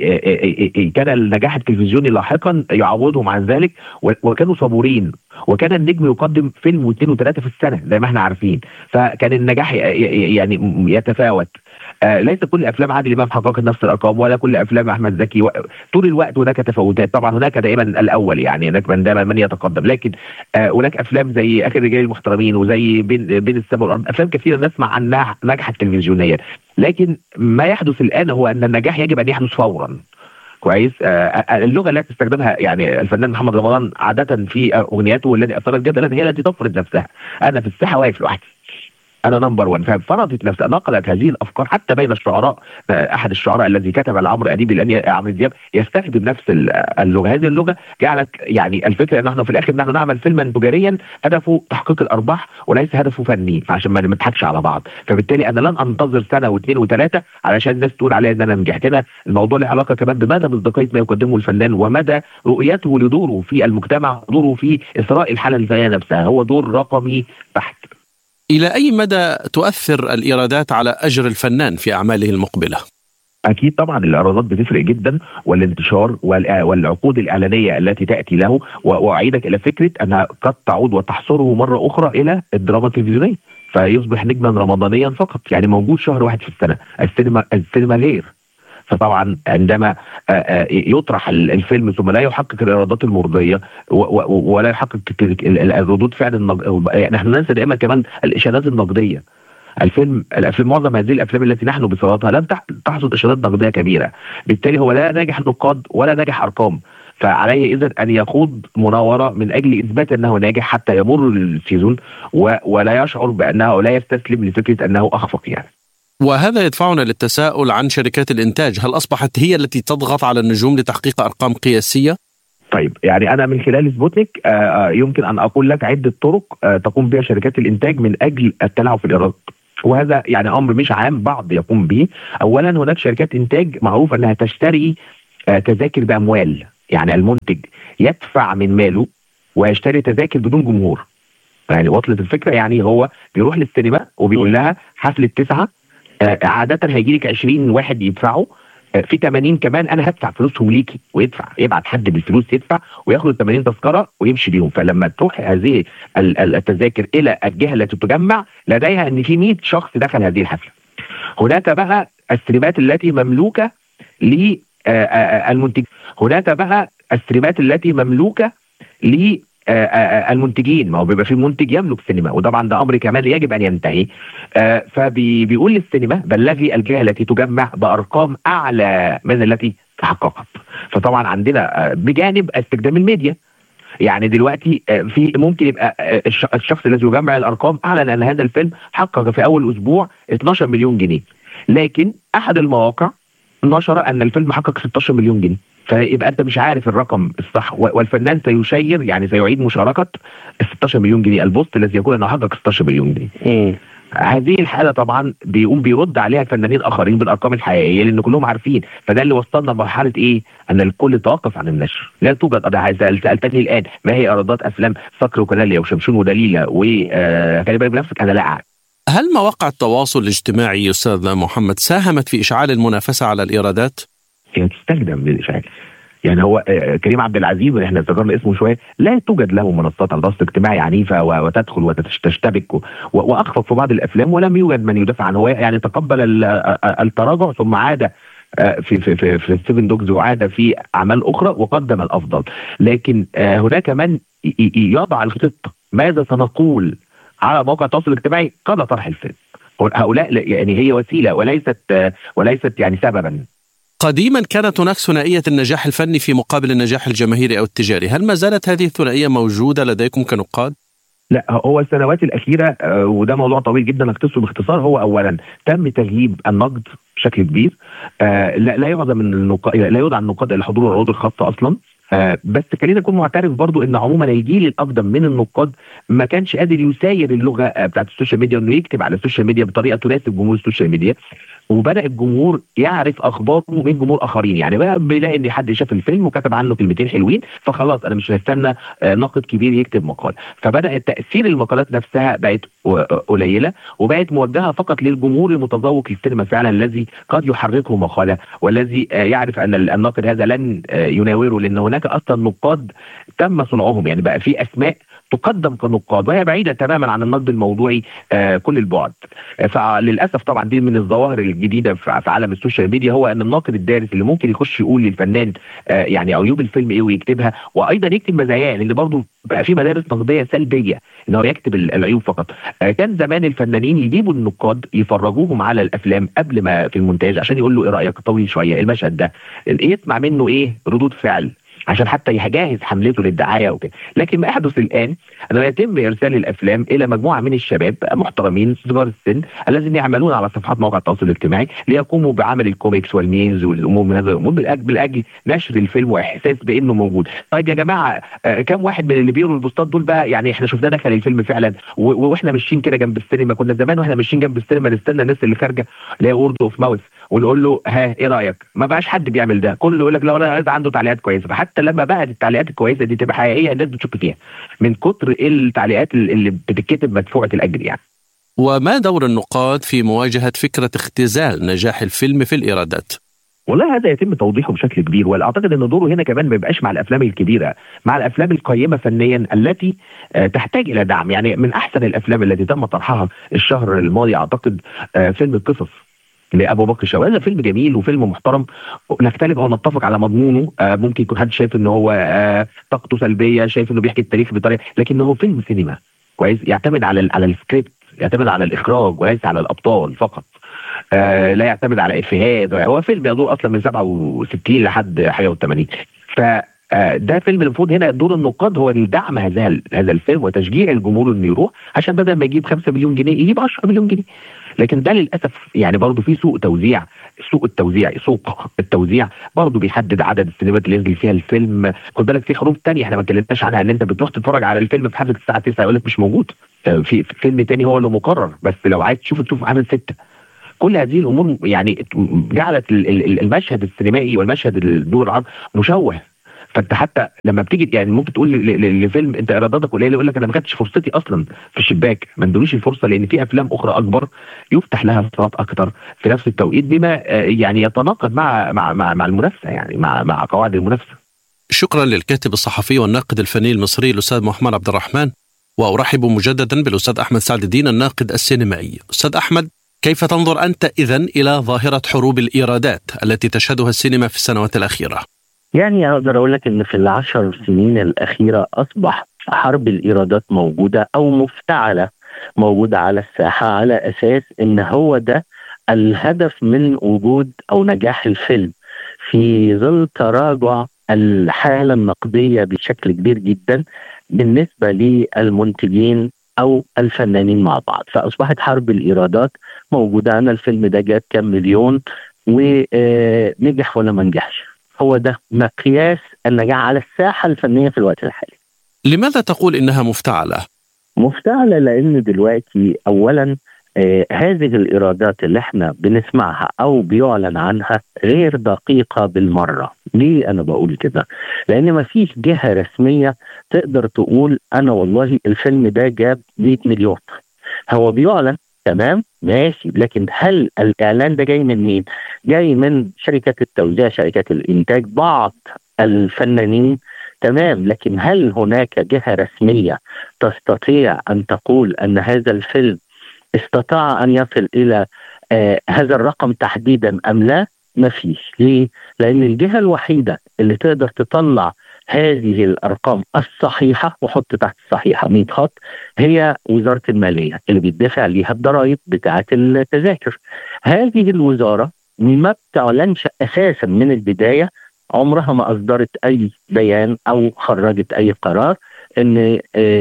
كان النجاح التلفزيوني لاحقا يعوضهم عن ذلك، وكانوا صبورين، وكان النجم يقدم فيلم واثنين وثلاثه في السنه زي ما احنا عارفين، فكان النجاح يعني يتفاوت. آه ليس كل افلام عادل امام حققت نفس الارقام، ولا كل افلام احمد زكي و... طول الوقت هناك تفاوتات. طبعا هناك دائما الاول، يعني هناك من دائما من يتقدم، لكن آه هناك افلام زي اخر رجال المحترمين وزي بين بين السماء والارض، افلام كثيره نسمع عنها نجحت تلفزيونيا. لكن ما يحدث الان هو ان النجاح يجب ان يحدث فورا. كويس. آه اللغه التي تستخدمها يعني الفنان محمد رمضان عاده في اغنياته التي اثرت جدا هي التي تفرض نفسها. انا في الساحه واقف لوحدي، انا نمبر وان. ففرضت نفسها، نقلت هذه الافكار حتى بين الشعراء. احد الشعراء الذي كتب لعمرو اديب لان عمرو دياب يستخدم نفس اللغه. هذه اللغه جعلت يعني الفكره ان احنا في الاخر نحن نعمل فيلما تجاريا هدفه تحقيق الارباح وليس هدفه فني، عشان ما نضحكش على بعض. فبالتالي انا لن انتظر سنه واثنين وثلاثه علشان الناس تقول عليا ان انا نجحت. هنا الموضوع له علاقه كمان بمدى مصداقيه ما يقدمه الفنان ومدى رؤيته لدوره في المجتمع، دوره في اثراء الحاله الفنيه نفسها. هو دور رقمي بحت. إلى أي مدى تؤثر الإيرادات على أجر الفنان في أعماله المقبلة؟ أكيد طبعا الإيرادات بتفرق جدا، والانتشار والعقود الإعلانية التي تأتي له. وأعيدك إلى فكرة أنها قد تعود وتحصره مرة أخرى إلى الدراما التلفزيونية، فيصبح نجما رمضانيا فقط، يعني موجود شهر واحد في السنة. السينما السينما غير. فطبعا عندما يطرح الفيلم ثم لا يحقق الايرادات المرضيه ولا يحقق الردود فعل النج... يعني نحن ننسى دائما كمان الاشادات النقديه. الفيلم الافلام معظم هذه الافلام التي نحن بصددها لم تحصد اشادات نقديه كبيره، بالتالي هو لا ناجح نقاد ولا ناجح ارقام. فعليه اذا ان يخوض مناوره من اجل اثبات انه ناجح حتى يمر السيزون و... ولا يشعر بانه لا يستسلم لفكره انه اخفق. يعني وهذا يدفعنا للتساؤل عن شركات الإنتاج، هل أصبحت هي التي تضغط على النجوم لتحقيق أرقام قياسية؟ طيب يعني أنا من خلال سبوتنيك آه يمكن أن أقول لك عدة طرق آه تقوم بها شركات الإنتاج من أجل التلاعب في الإيرادات، وهذا يعني أمر مش عام، بعض يقوم به. أولا هناك شركات إنتاج معروف أنها تشتري آه تذاكر بأموال، يعني المنتج يدفع من ماله ويشتري تذاكر بدون جمهور. يعني وصلت الفكرة، يعني هو بيروح للسينما وبيقول لها حفلة تسعة آه عادة هيجي لك عشرين واحد يدفعوا، في ثمانين كمان انا هدفع فلوسهم ليكي، ويدفع يبعت حد بالفلوس يدفع وياخد ال ثمانين تذكره ويمشي بيهم. فلما تروح هذه التذاكر الى الجهه التي تجمع لديها ان في مئة شخص دخل هذه الحفله. هناك بقى الستريمات التي مملوكه للمنتج، هناك بقى الستريمات التي مملوكه ل المنتجين. ما هو بيبقى في منتج يملك سينما، وطبعا ده امر كمان يجب ان ينتهي. فبيقول للسينما بلغي الجهه التي تجمع بارقام اعلى من التي تحققت. فطبعا عندنا بجانب استخدام الميديا، يعني دلوقتي في ممكن يبقى الشخص الذي يجمع الارقام اعلن ان هذا الفيلم حقق في اول اسبوع اثناشر مليون جنيه، لكن احد المواقع نشر ان الفيلم حقق ستاشر مليون جنيه. فيبقى انت مش عارف الرقم الصح، والفنان سيشير يعني سيعيد مشاركه ال ستاشر مليون جنيه، البوست الذي يقول انه حقق ستاشر مليون جنيه. هذه الحاله طبعا بيقوم بيرد عليها الفنانين الاخرين بالارقام الحقيقيه لان كلهم عارفين. فده اللي وصلنا لمرحله ايه؟ ان الكل توقف عن النشر، لا توجد. سالتني الان ما هي ايرادات افلام صقر وكناليا وشمشون ودليله وخلي بالك بنفسك، انا لا اعرف. هل مواقع التواصل الاجتماعي استاذ محمد ساهمت في اشعال المنافسه على الايرادات؟ هي تستخدم للاشعال. يعني هو كريم عبد العزيز اللي احنا ذكرنا اسمه شويه، لا توجد له منصات على التواصل الاجتماعي عنيفه وتدخل وتشتبك واخفق في بعض الافلام، ولم يوجد من يدافع عنه. هو يعني تقبل التراجع ثم عاد في في في في سيفن دوجز وعاد في اعمال اخرى وقدم الافضل. لكن هناك من يضع الخطه ماذا سنقول على موقع التواصل الاجتماعي قبل طرح الفيلم. هؤلاء يعني هي وسيله وليست وليست يعني سببا. قديما كانت هناك ثنائية النجاح الفني في مقابل النجاح الجماهيري أو التجاري، هل ما زالت هذه الثنائية موجودة لديكم كنقاد؟ لا، هو السنوات الأخيرة وده موضوع طويل جدا أختصره باختصار. هو أولا تم تغييب النقد بشكل كبير، لا لا يوضع من النقاد لا يوضع النقاد إلى حضور العروض الخاصة أصلا. آه بس خلينا نكون معترف برضو ان عموما الجيل الاقدم من النقاد ما كانش قادر يساير اللغه آه بتاعت السوشيال ميديا، انه يكتب على السوشيال ميديا بطريقه تناسب جمهور السوشيال ميديا، وبدا الجمهور يعرف اخباره من جمهور اخرين. يعني بقى بيلاقي ان حد شاف الفيلم وكتب عنه كلمتين حلوين فخلاص انا مش هستنى آه ناقد كبير يكتب مقال. فبدا تاثير المقالات نفسها بقت قليله وبقت موجهه فقط للجمهور المتذوق للسينما فعلا، الذي قد يحركه مقاله والذي آه يعرف ان الناقد هذا لن آه يناوره، لان هناك اصلا نقاد تم صنعهم. يعني بقى في اسماء تقدم كنقاد وهي بعيده تماما عن النقد الموضوعي آه كل البعد. آه فللاسف طبعا دي من الظواهر الجديده في عالم السوشيال ميديا، هو ان الناقد الدارس اللي ممكن يخش يقول للفنان آه يعني عيوب الفيلم ايه ويكتبها، وايضا يكتب مزاياه، لان برضه بقى في مدارس نقديه سلبيه ان هو يكتب العيوب فقط. آه كان زمان الفنانين يجيبوا النقاد يفرجوهم على الافلام قبل ما في المونتاج عشان يقول له ايه رايك، طويل شويه المشهد ده، يسمع منه ايه ردود فعل عشان حتى يجهز حملته للدعايه وكده. لكن ما يحدث الان انه يتم ارسال الافلام الى مجموعه من الشباب محترمين صغار السن الذين يعملون على صفحات مواقع التواصل الاجتماعي ليقوموا بعمل الكوميكس والميمز والامور من هذا الامور بالاجل نشر الفيلم واحساس بانه موجود. طيب يا جماعه آه كم واحد من اللي بيقروا البوستات دول بقى يعني احنا شفناه دخل الفيلم فعلا واحنا ماشيين كده جنب السينما، كنا زمان واحنا ماشيين جنب السينما نستنى الناس اللي خارجه اللي هي وورد اوف ماوث ونقول له ها ايه رايك؟ ما بقاش حد بيعمل ده، كله يقول لك لا انا عايز عنده تعليقات كويسه. فحتى لما بقى التعليقات الكويسه دي تبقى حقيقيه الناس بتشك فيها من كتر التعليقات اللي بتتكتب مدفوعه الاجر يعني. وما دور النقاد في مواجهه فكره اختزال نجاح الفيلم في الايرادات؟ والله هذا يتم توضيحه بشكل كبير، واعتقد ان دوره هنا كمان ما يبقاش مع الافلام الكبيره، مع الافلام القيمه فنيا التي تحتاج الى دعم. يعني من احسن الافلام التي تم طرحها الشهر الماضي اعتقد فيلم القصص لابو بكر شوقي. هذا فيلم جميل وفيلم محترم، نختلف او نتفق على مضمونه، آه ممكن يكون حد شايف ان هو آه طاقته سلبيه، شايف انه بيحكي التاريخ بطريقه، لكن هو فيلم سينما كويس يعتمد على على السكريبت، يعتمد على الاخراج وليس على الابطال فقط. آه لا يعتمد على افيهات، هو فيلم يدور اصلا من سبعة وستين لحد حاجه وثمانين. ف ده فيلم المفروض هنا دور النقاد هو الدعم هذا هذا الفيلم وتشجيع الجمهور انه يروح، عشان بدل ما يجيب خمسة مليون جنيه يجيب عشرة مليون جنيه. لكن ده للاسف يعني برضه في سوء توزيع، سوق التوزيع سوق التوزيع برضه بيحدد عدد السينمات اللي ينزل فيها الفيلم. خد بالك في حروب تانية احنا ما اتكلمناش عنها، ان انت بتروح تتفرج على الفيلم في حفله الساعه تسعة يقول لك مش موجود، في فيلم تاني هو اللي مقرر، بس لو عايز تشوف تشوف عامل ستة. كل هذه الامور يعني جعلت المشهد السينمائي والمشهد الدور العربي مشوه. فانت حتى لما بتيجي يعني ممكن تقول لفيلم انت ايراداتك قليله يقول لك انا ما خدتش فرصتي اصلا في الشباك، ما ادونيش الفرصه، لان في افلام اخرى اكبر يفتح لها فرصات اكثر في نفس التوقيت بما يعني يتناقض مع مع مع, مع المنافسه، يعني مع مع قواعد المنافسه. شكرا للكاتب الصحفي والناقد الفني المصري الاستاذ محمد عبد الرحمن، وارحب مجددا بالاستاذ احمد سعد الدين الناقد السينمائي. استاذ احمد، كيف تنظر انت اذن الى ظاهره حروب الايرادات التي تشهدها السينما في السنوات الاخيره؟ يعني أقدر أقول لك إن في العشر سنين الأخيرة أصبح حرب الإيرادات موجودة أو مفتعلة موجودة على الساحة، على أساس إن هو ده الهدف من وجود أو نجاح الفيلم في ظل تراجع الحالة النقدية بشكل كبير جدا بالنسبة للمنتجين أو الفنانين مع بعض. فأصبحت حرب الإيرادات موجودة، أنا الفيلم ده جاب كام مليون ونجح ولا ما نجحش، هو ده مقياس النجاح على الساحة الفنية في الوقت الحالي. لماذا تقول إنها مفتعلة؟ مفتعلة لأن دلوقتي أولا آه هذه الإيرادات اللي احنا بنسمعها أو بيعلن عنها غير دقيقة بالمرة. ليه أنا بقول كده؟ لأن ما فيش جهة رسمية تقدر تقول أنا والله الفيلم ده جاب مئة مليون. هو بيعلن تمام ماشي، لكن هل الإعلان ده جاي من مين؟ جاي من شركات التوزيع، شركات الإنتاج، بعض الفنانين، تمام، لكن هل هناك جهة رسمية تستطيع أن تقول أن هذا الفيلم استطاع أن يصل إلى آه هذا الرقم تحديدا أم لا؟ ما فيش. ليه؟ لأن الجهة الوحيدة اللي تقدر تطلع هذه الأرقام الصحيحة، وحط تحت الصحيحة مئة خط، هي وزارة المالية اللي بيدفع ليها الضرائب بتاعة التذاكر. هذه الوزارة ما بتعلنش أساسا من البداية، عمرها ما أصدرت أي بيان أو خرجت أي قرار إن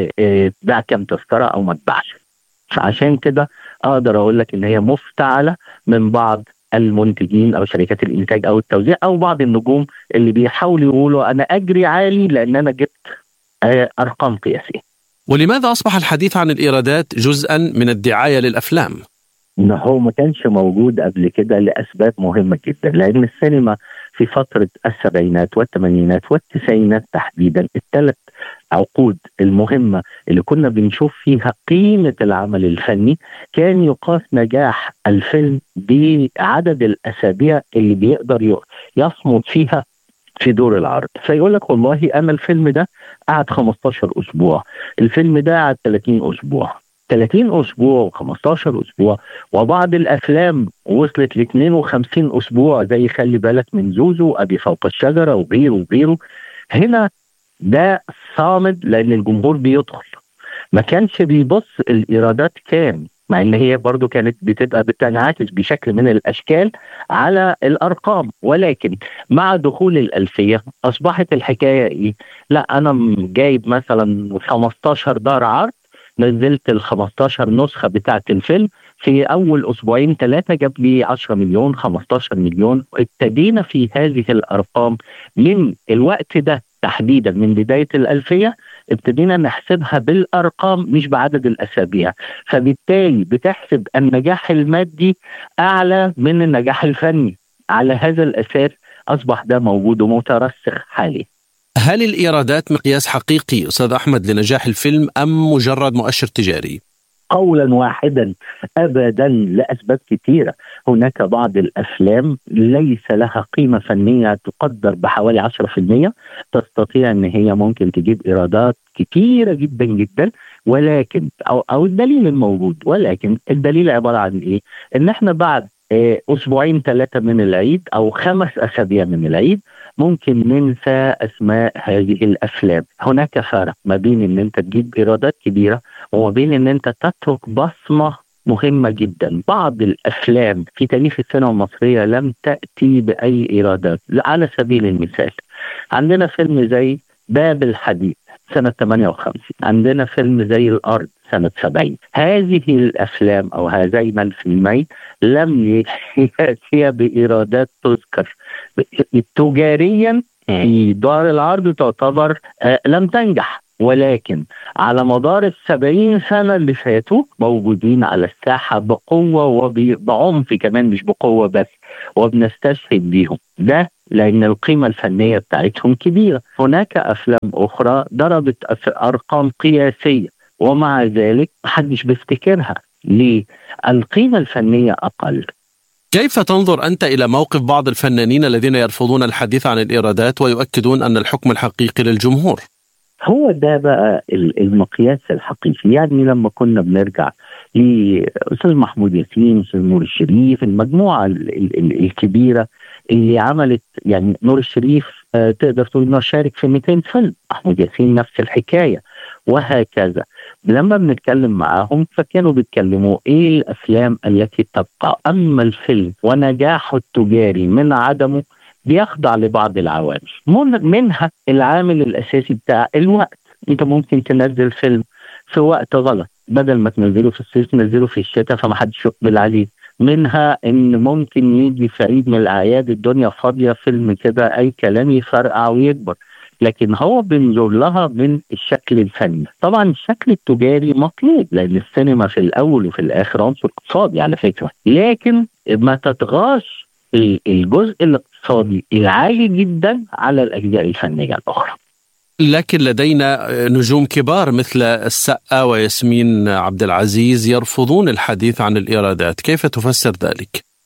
باع كم تذكرة أو ما تباعش. فعشان كده أقدر أقول لك إن هي مفتعلة من بعض المنتجين أو شركات الإنتاج أو التوزيع أو بعض النجوم اللي بيحاولوا يقولوا أنا أجري عالي لأن أنا جبت أرقام قياسية. ولماذا أصبح الحديث عن الإيرادات جزءا من الدعاية للأفلام؟ إنه هو ما كانش موجود قبل كده لأسباب مهمة جدا، لأن السينما في فترة السبعينات والثمانينات والتسعينات تحديدا، الثلاث عقود المهمة اللي كنا بنشوف فيها قيمة العمل الفني، كان يقاس نجاح الفيلم بعدد الأسابيع اللي بيقدر يصمد فيها في دور العرض. فيقول لك والله أنا الفيلم ده قعد خمستاشر أسبوع، الفيلم ده قعد ثلاثين أسبوع، ثلاثين أسبوع وخمستاشر أسبوع، وبعض الأفلام وصلت ل اثنين وخمسين أسبوع زي خلي بالك من زوزو، أبي فوق الشجرة، وغيره وغيره. هنا ده صامد لأن الجمهور بيدخل، ما كانش بيبص الإيرادات كام، مع ان هي برضو كانت بتبقى بتنعكس بشكل من الاشكال على الارقام، ولكن مع دخول الالفيه اصبحت الحكايه ايه؟ لا انا جايب مثلا خمستاشر دار عرض، نزلت ال خمستاشر نسخه بتاعه الفيلم في اول اسبوعين ثلاثه جاب لي عشرة مليون خمستاشر مليون. ابتدينا في هذه الارقام من الوقت ده تحديدا من بدايه الالفيه، ابتدينا نحسبها بالارقام مش بعدد الاسابيع، فبالتالي بتحسب النجاح المادي اعلى من النجاح الفني. على هذا الاساس اصبح ده موجود ومترسخ حاليا. هل الإيرادات مقياس حقيقي أستاذ أحمد لنجاح الفيلم أم مجرد مؤشر تجاري؟ قولا واحدا أبدا، لأسباب كثيرة. هناك بعض الأفلام ليس لها قيمة فنية تقدر بحوالي عشرة في المئة، تستطيع أن هي ممكن تجيب إيرادات كثيرة جدا جدا، ولكن أو, أو الدليل الموجود، ولكن الدليل عبارة عن إيه؟ إن إحنا بعد أسبوعين ثلاثة من العيد أو خمس أسابيع من العيد ممكن ننسى أسماء هذه الأفلام. هناك فرق ما بين أن أنت تجيب إيرادات كبيرة وما بين أن أنت تترك بصمة مهمة جدا. بعض الأفلام في تاريخ السينما المصرية لم تأتي بأي إيرادات. على سبيل المثال عندنا فيلم زي باب الحديد سنة ثمانية وخمسين، عندنا فيلم زي الأرض سنة سبعين. هذه الأفلام أو هذين الفيلمين لم يأتي بإيرادات تذكر تجاريا في دار العرض، تعتبر آه لم تنجح، ولكن على مدار السبعين سنة اللي فاتوا موجودين على الساحة بقوة وبعنف كمان، مش بقوة بس، وبنستشهد بيهم. ده لأن القيمة الفنية بتاعتهم كبيرة. هناك أفلام أخرى ضربت أرقام قياسية ومع ذلك محدش بيفتكرها. ليه؟ القيمة الفنية أقل. كيف تنظر أنت إلى موقف بعض الفنانين الذين يرفضون الحديث عن الإيرادات ويؤكدون أن الحكم الحقيقي للجمهور؟ هو ده بقى المقياس الحقيقي. يعني لما كنا بنرجع لأستاذ محمود ياسين، أستاذ نور الشريف، المجموعة الكبيرة اللي عملت، يعني نور الشريف آه تقدر تقول انه شارك في مئتين فيلم، محمود ياسين نفس الحكاية، وهكذا. لما بنتكلم معاهم فكانوا بيتكلموا ايه الافلام التي تبقى، اما الفيلم ونجاحه التجاري من عدمه بيخضع لبعض العوامل، منها العامل الاساسي بتاع الوقت. انت ممكن تنزل فيلم في وقت غلط، بدل ما تنزله في الصيف تنزله في الشتاء فمحدش يقبل عليه. منها ان ممكن يجي في عيد من الاعياد الدنيا فاضيه، فيلم كده اي كلام يفرقع ويكبر، لكن هو بينظر لها من الشكل الفني. طبعا الشكل التجاري مطلوب لان السينما في الاول وفي الاخر عنصر اقتصادي على فكره، لكن ما تطغاش الجزء الاقتصادي العالي جدا على الاجزاء الفنيه الاخرى. لكن لدينا نجوم كبار مثل السقا وياسمين عبد العزيز يرفضون الحديث عن الإيرادات، كيف تفسر ذلك؟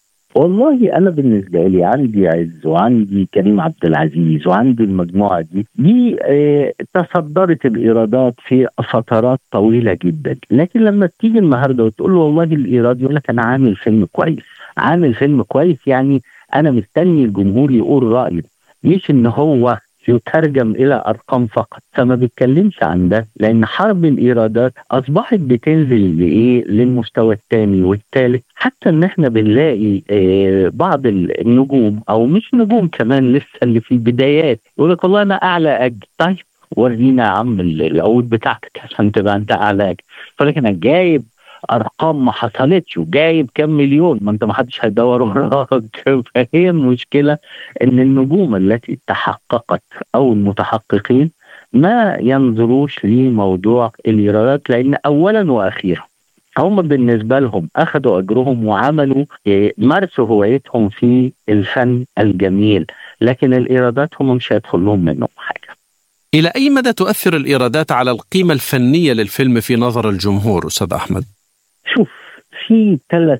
والله أنا بالنسبة لي عندي عز وعندي كريم عبد العزيز وعندي المجموعة دي دي اه تصدرت الإيرادات في فترات طويلة جدا، لكن لما تيجي النهاردة وتقول له والله الإيراد، يقول لك أنا عامل فيلم كويس، عامل فيلم كويس يعني أنا مستني الجمهور يقول رأيه، مش إن هو يترجم إلى أرقام فقط. فما بيتكلمش عن ده، لأن حرب الإيرادات أصبحت بتنزل لإيه؟ للمستوى الثاني والثالث، حتى إن إحنا بنلاقي آه بعض النجوم أو مش نجوم كمان لسه اللي في البدايات يقول لك والله أنا أعلى أجر. طيب ورينا يا عم العقود بتاعتك عشان تبقى أنت أعلى أجر. فلكن أنا جايب ارقام ما حصلتش وجايب كام مليون، ما انت ما حدش هيدور وراك. فهي المشكله ان النجوم التي تحققت او المتحققين ما ينظروش لموضوع الايرادات، لان اولا واخيرا هم بالنسبه لهم اخذوا اجرهم وعملوا مارسوا هوايتهم في الفن الجميل، لكن الايرادات هم مش هيدخل لهم منهم حاجه. الى اي مدى تؤثر الايرادات على القيمه الفنيه للفيلم في نظر الجمهور استاذ احمد؟ شوف، في ثلاث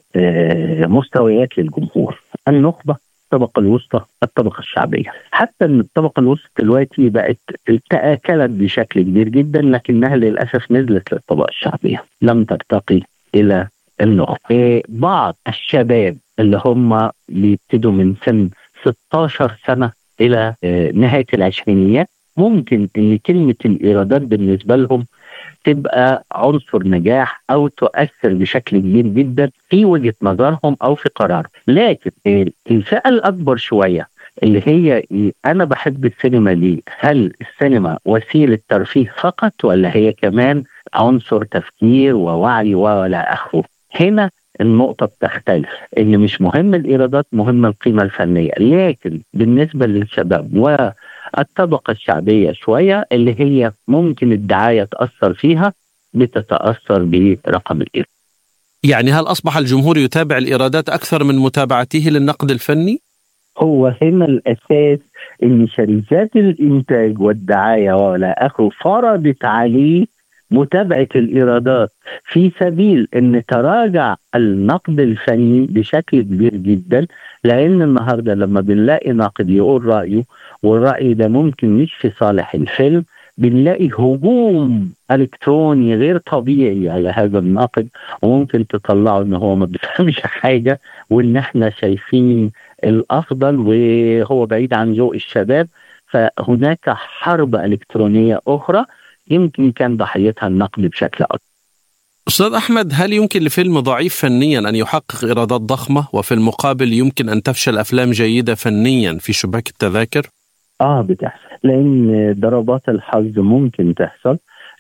مستويات للجمهور: النخبة، الطبقة الوسطى، الطبقة الشعبية. حتى ان الطبقة الوسطى دلوقتي بقت تآكلت بشكل كبير جدا، لكنها للأسف نزلت للطبقة الشعبية، لم ترتقي إلى النخبة. بعض الشباب اللي هم بيبتدوا من سن ستة عشر سنة إلى نهاية العشرينيات، ممكن ان كلمة الإيرادات بالنسبة لهم تبقى عنصر نجاح أو تؤثر بشكل كبير جدا في وجهة نظرهم أو في قرارهم. لكن الفئة الأكبر شوية اللي هي أنا بحب السينما ليه؟ هل السينما وسيلة ترفيه فقط ولا هي كمان عنصر تفكير ووعي ولا آخره؟ هنا النقطة بتختلف، إن مش مهم الإيرادات، مهم القيمة الفنية. لكن بالنسبة للشباب والطبقة الشعبية شوية اللي هي ممكن الدعاية تأثر فيها، بتتأثر برقم الإيراد. يعني هل أصبح الجمهور يتابع الإيرادات أكثر من متابعته للنقد الفني؟ هو هنا الأساس إن شركات الإنتاج والدعاية ولا آخره فرضت عليه متابعة الإيرادات، في سبيل أن تراجع النقد الفني بشكل كبير جدا. لأن النهاردة لما بنلاقي ناقد يقول رأيه والرأي ده ممكن مش في صالح الفيلم، بنلاقي هجوم إلكتروني غير طبيعي على هذا الناقد، وممكن تطلعه أنه هو ما بيفهمش حاجة وأن احنا شايفين الأفضل وهو بعيد عن ذوق الشباب. فهناك حرب إلكترونية أخرى يمكن كان ضحيتها النقد بشكل أكبر. أستاذ أحمد، هل يمكن لفيلم ضعيف فنيا أن يحقق إيرادات ضخمة وفي المقابل يمكن أن تفشل أفلام جيدة فنيا في شباك التذاكر؟ آه بتحصل، لأن ضربات الحظ ممكن تحصل.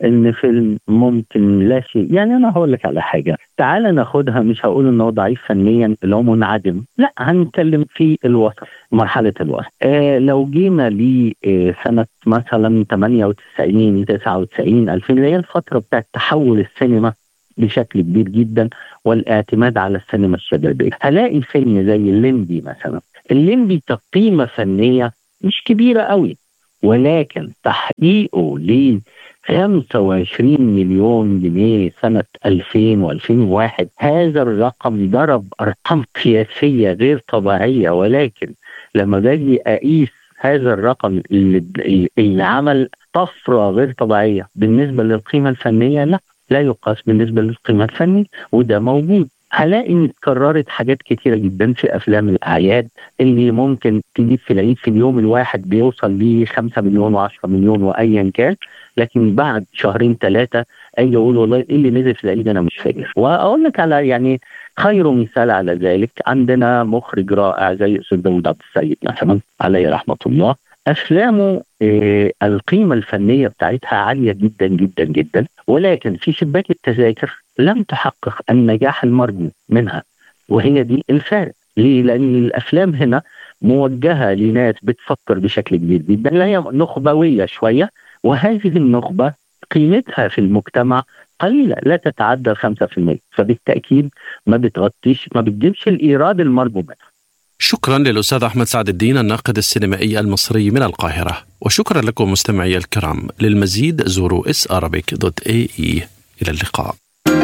ان فيلم ممكن لا شيء. يعني انا هقول لك على حاجه، تعال ناخدها، مش هقول انه ضعيف فنيا اللي هو منعدم، لا، هنتكلم في الوسط، مرحله الوسط. آه لو جينا لسنه مثلا ثمانية وتسعين تسعة وتسعين ألفين، اللي هي الفتره بتاعت تحول السينما بشكل كبير جدا والاعتماد على السينما الشبابيه، هلاقي فيلم زي الليمبي مثلا. الليمبي كقيمه فنيه مش كبيره قوي، ولكن تحقيقه ل خمسة وعشرين مليون جنيه سنة ألفين وألفين وواحد، هذا الرقم ضرب أرقام قياسية غير طبيعية. ولكن لما باجي أقيس هذا الرقم اللي, اللي عمل طفرة غير طبيعية بالنسبة للقيمة الفنية، لا لا يقاس بالنسبة للقيمة الفنية، وده موجود. هلاقي ان اتكررت حاجات كتيرة جدا في افلام الاعياد اللي ممكن تجيب في العيد في اليوم الواحد بيوصل ل خمسة مليون وعشرة مليون وايا كان، لكن بعد شهرين ثلاثة اجي اقول والله ايه اللي نزل في العيد انا مش فاكر. واقول لك على يعني خير مثال على ذلك، عندنا مخرج رائع زي استاذ داوود عبد السيد مثلا عليه رحمة الله، افلامه آه القيمة الفنية بتاعتها عالية جدا جدا جدا، ولكن في شباك التذاكر لم تحقق النجاح المرجو منها. وهي دي الفارق. ليه؟ لأن الأفلام هنا موجهة لناس بتفكر بشكل كبير جدا، لا هي نخبوية شوية، وهذه النخبة قيمتها في المجتمع قليلة لا تتعدى خمسة في المية، فبالتأكيد ما بتغطيش، ما بتجيبش الإيراد المرجو منها. شكرا للأستاذ أحمد سعد الدين الناقد السينمائي المصري من القاهرة، وشكرا لكم مستمعي الكرام. للمزيد زوروا اس arabic دوت اي اي. إلى اللقاء.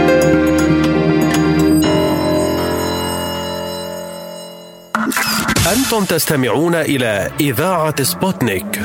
أنتم تستمعون إلى إذاعة سبوتنيك.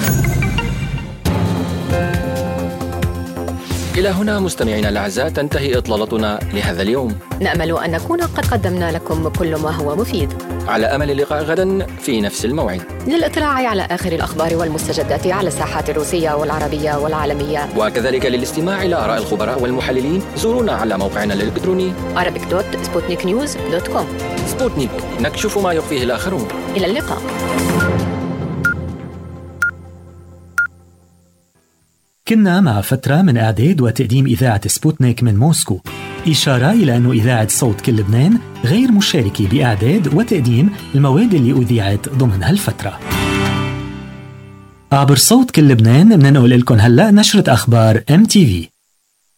إلى هنا مستمعينا الأعزاء تنتهي إطلالتنا لهذا اليوم. نأمل أن نكون قد قدمنا لكم كل ما هو مفيد، على أمل اللقاء غدا في نفس الموعد. للاطلاع على آخر الأخبار والمستجدات على الساحات الروسية والعربية والعالمية، وكذلك للاستماع إلى آراء الخبراء والمحللين، زورونا على موقعنا الإلكتروني arabic دوت sputnik news دوت com. سبوتنيك، نكشف ما يخفيه الآخرون. إلى اللقاء. كنا مع فترة من إعداد وتقديم إذاعة سبوتنيك من موسكو، إشارة إلى أن إذاعة صوت كل لبنان غير مشاركة بإعداد وتقديم المواد اللي أذيعت ضمن هالفترة. عبر صوت كل لبنان مننقل لكم هلأ نشرة أخبار إم تي في.